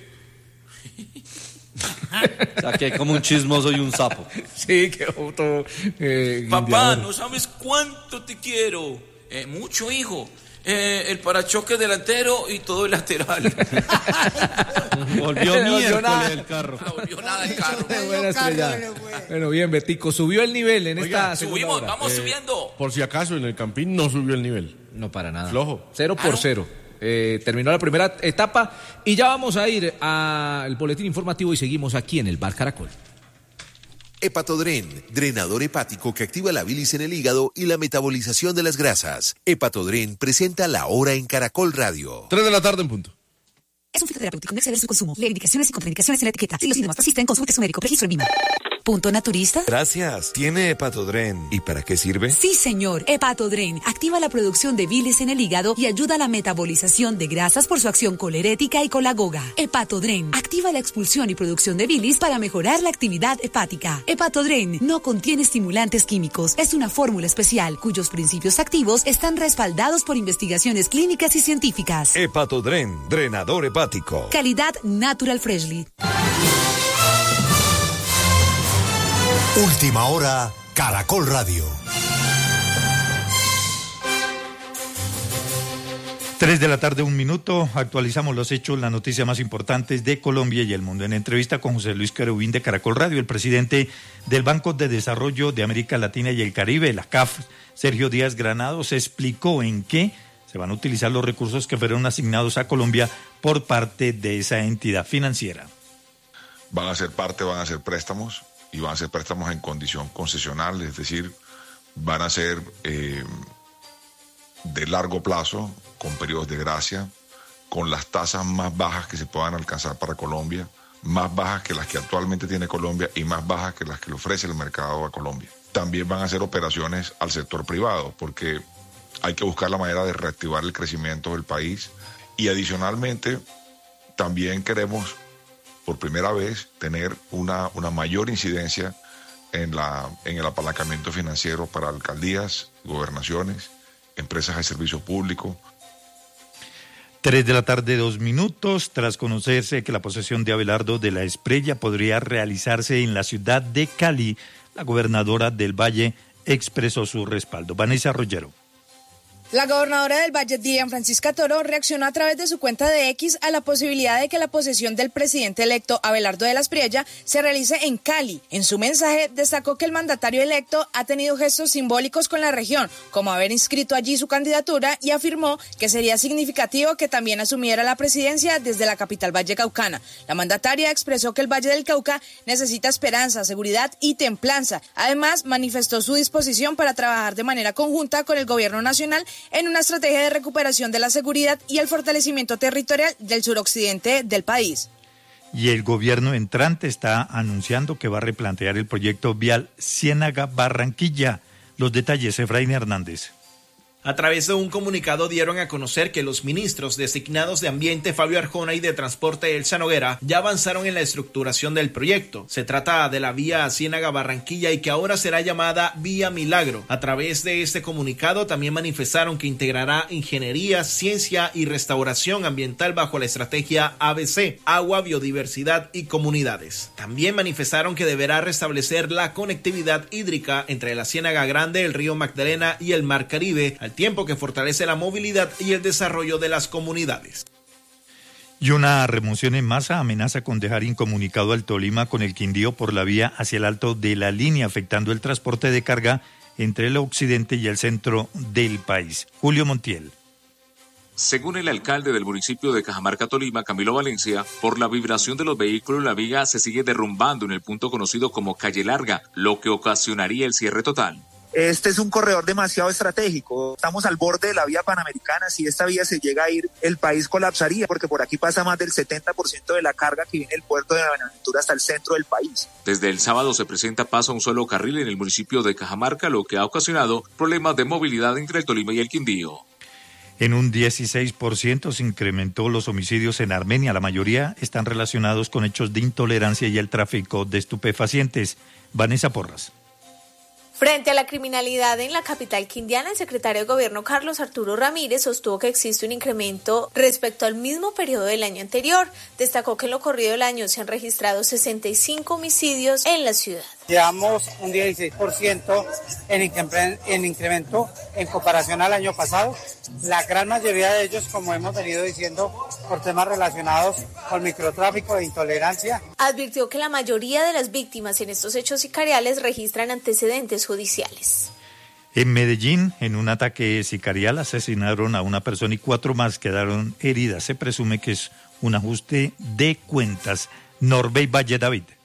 sea, que hay como un chismoso y un sapo. Sí, que otro. Papá, no sabes cuánto te quiero. Mucho, hijo. El parachoques delantero y todo el lateral. Volvió miércoles el carro. No volvió nada el carro. Buena estrella. Bueno, bien, Betico. Subió el nivel en esta segunda hora. Vamos subiendo. Por si acaso, en el Campín no subió el nivel. No, para nada. Flojo. 0-0. Terminó la primera etapa y ya vamos a ir al boletín informativo y seguimos aquí en el Bar Caracol. Hepatodren, drenador hepático que activa la bilis en el hígado y la metabolización de las grasas. Hepatodren presenta La Hora en Caracol Radio. 3 de la tarde en punto. Es un fitoterapéutico, no exceder su consumo. Lee indicaciones y contraindicaciones en la etiqueta. Si los síntomas persisten, consulte a su médico. Registro en Lima. ¿Punto naturista? Gracias. ¿Tiene Hepatodren? ¿Y para qué sirve? Sí, señor. Hepatodren activa la producción de bilis en el hígado y ayuda a la metabolización de grasas por su acción colerética y colagoga. Hepatodren activa la expulsión y producción de bilis para mejorar la actividad hepática. Hepatodren no contiene estimulantes químicos. Es una fórmula especial cuyos principios activos están respaldados por investigaciones clínicas y científicas. Hepatodren, drenador hepático. Calidad Natural Freshly. Última hora, Caracol Radio. 3 de la tarde, 1 minuto. Actualizamos los hechos, las noticias más importantes de Colombia y el mundo. En entrevista con José Luis Querubín de Caracol Radio, el presidente del Banco de Desarrollo de América Latina y el Caribe, la CAF, Sergio Díaz Granados, explicó en qué se van a utilizar los recursos que fueron asignados a Colombia por parte de esa entidad financiera. Van a ser préstamos. Y van a ser préstamos en condición concesional, es decir, van a ser de largo plazo, con periodos de gracia, con las tasas más bajas que se puedan alcanzar para Colombia, más bajas que las que actualmente tiene Colombia y más bajas que las que le ofrece el mercado a Colombia. También van a ser operaciones al sector privado, porque hay que buscar la manera de reactivar el crecimiento del país y adicionalmente también queremos por primera vez tener una mayor incidencia en el apalancamiento financiero para alcaldías, gobernaciones, empresas de servicio público. 3 de la tarde, 2 minutos. Tras conocerse que la posesión de Abelardo de la Espriella podría realizarse en la ciudad de Cali, la gobernadora del Valle expresó su respaldo. Vanessa Rollero. La gobernadora del Valle, Dilian Francisca Toro, reaccionó a través de su cuenta de X a la posibilidad de que la posesión del presidente electo Abelardo de la Espriella se realice en Cali. En su mensaje destacó que el mandatario electo ha tenido gestos simbólicos con la región, como haber inscrito allí su candidatura, y afirmó que sería significativo que también asumiera la presidencia desde la capital vallecaucana. La mandataria expresó que el Valle del Cauca necesita esperanza, seguridad y templanza. Además, manifestó su disposición para trabajar de manera conjunta con el gobierno nacional en una estrategia de recuperación de la seguridad y el fortalecimiento territorial del suroccidente del país. Y el gobierno entrante está anunciando que va a replantear el proyecto vial Ciénaga-Barranquilla. Los detalles, Efraín Hernández. A través de un comunicado dieron a conocer que los ministros designados de Ambiente, Fabio Arjona, y de Transporte, Elsa Noguera, ya avanzaron en la estructuración del proyecto. Se trata de la vía Ciénaga-Barranquilla y que ahora será llamada Vía Milagro. A través de este comunicado también manifestaron que integrará ingeniería, ciencia y restauración ambiental bajo la estrategia ABC, agua, biodiversidad y comunidades. También manifestaron que deberá restablecer la conectividad hídrica entre la Ciénaga Grande, el río Magdalena y el Mar Caribe, al tiempo que fortalece la movilidad y el desarrollo de las comunidades. Y una remoción en masa amenaza con dejar incomunicado al Tolima con el Quindío por la vía hacia el alto de la línea, afectando el transporte de carga entre el occidente y el centro del país. Julio Montiel. Según el alcalde del municipio de Cajamarca, Tolima, Camilo Valencia, por la vibración de los vehículos, la viga se sigue derrumbando en el punto conocido como Calle Larga, lo que ocasionaría el cierre total. Este es un corredor demasiado estratégico. Estamos al borde de la vía panamericana. Si esta vía se llega a ir, el país colapsaría, porque por aquí pasa más del 70% de la carga que viene del puerto de Buenaventura hasta el centro del país. Desde el sábado se presenta paso a un solo carril en el municipio de Cajamarca, lo que ha ocasionado problemas de movilidad entre el Tolima y el Quindío. En un 16% se incrementó los homicidios en Armenia. La mayoría están relacionados con hechos de intolerancia y el tráfico de estupefacientes. Vanessa Porras. Frente a la criminalidad en la capital quindiana, el secretario de Gobierno Carlos Arturo Ramírez sostuvo que existe un incremento respecto al mismo periodo del año anterior. Destacó que en lo corrido del año se han registrado 65 homicidios en la ciudad. Llevamos un 16% en incremento en comparación al año pasado. La gran mayoría de ellos, como hemos venido diciendo, por temas relacionados con microtráfico e intolerancia. Advirtió que la mayoría de las víctimas en estos hechos sicariales registran antecedentes judiciales. En Medellín, en un ataque sicarial, asesinaron a una persona y 4 más quedaron heridas. Se presume que es un ajuste de cuentas. Norbey Valle, David.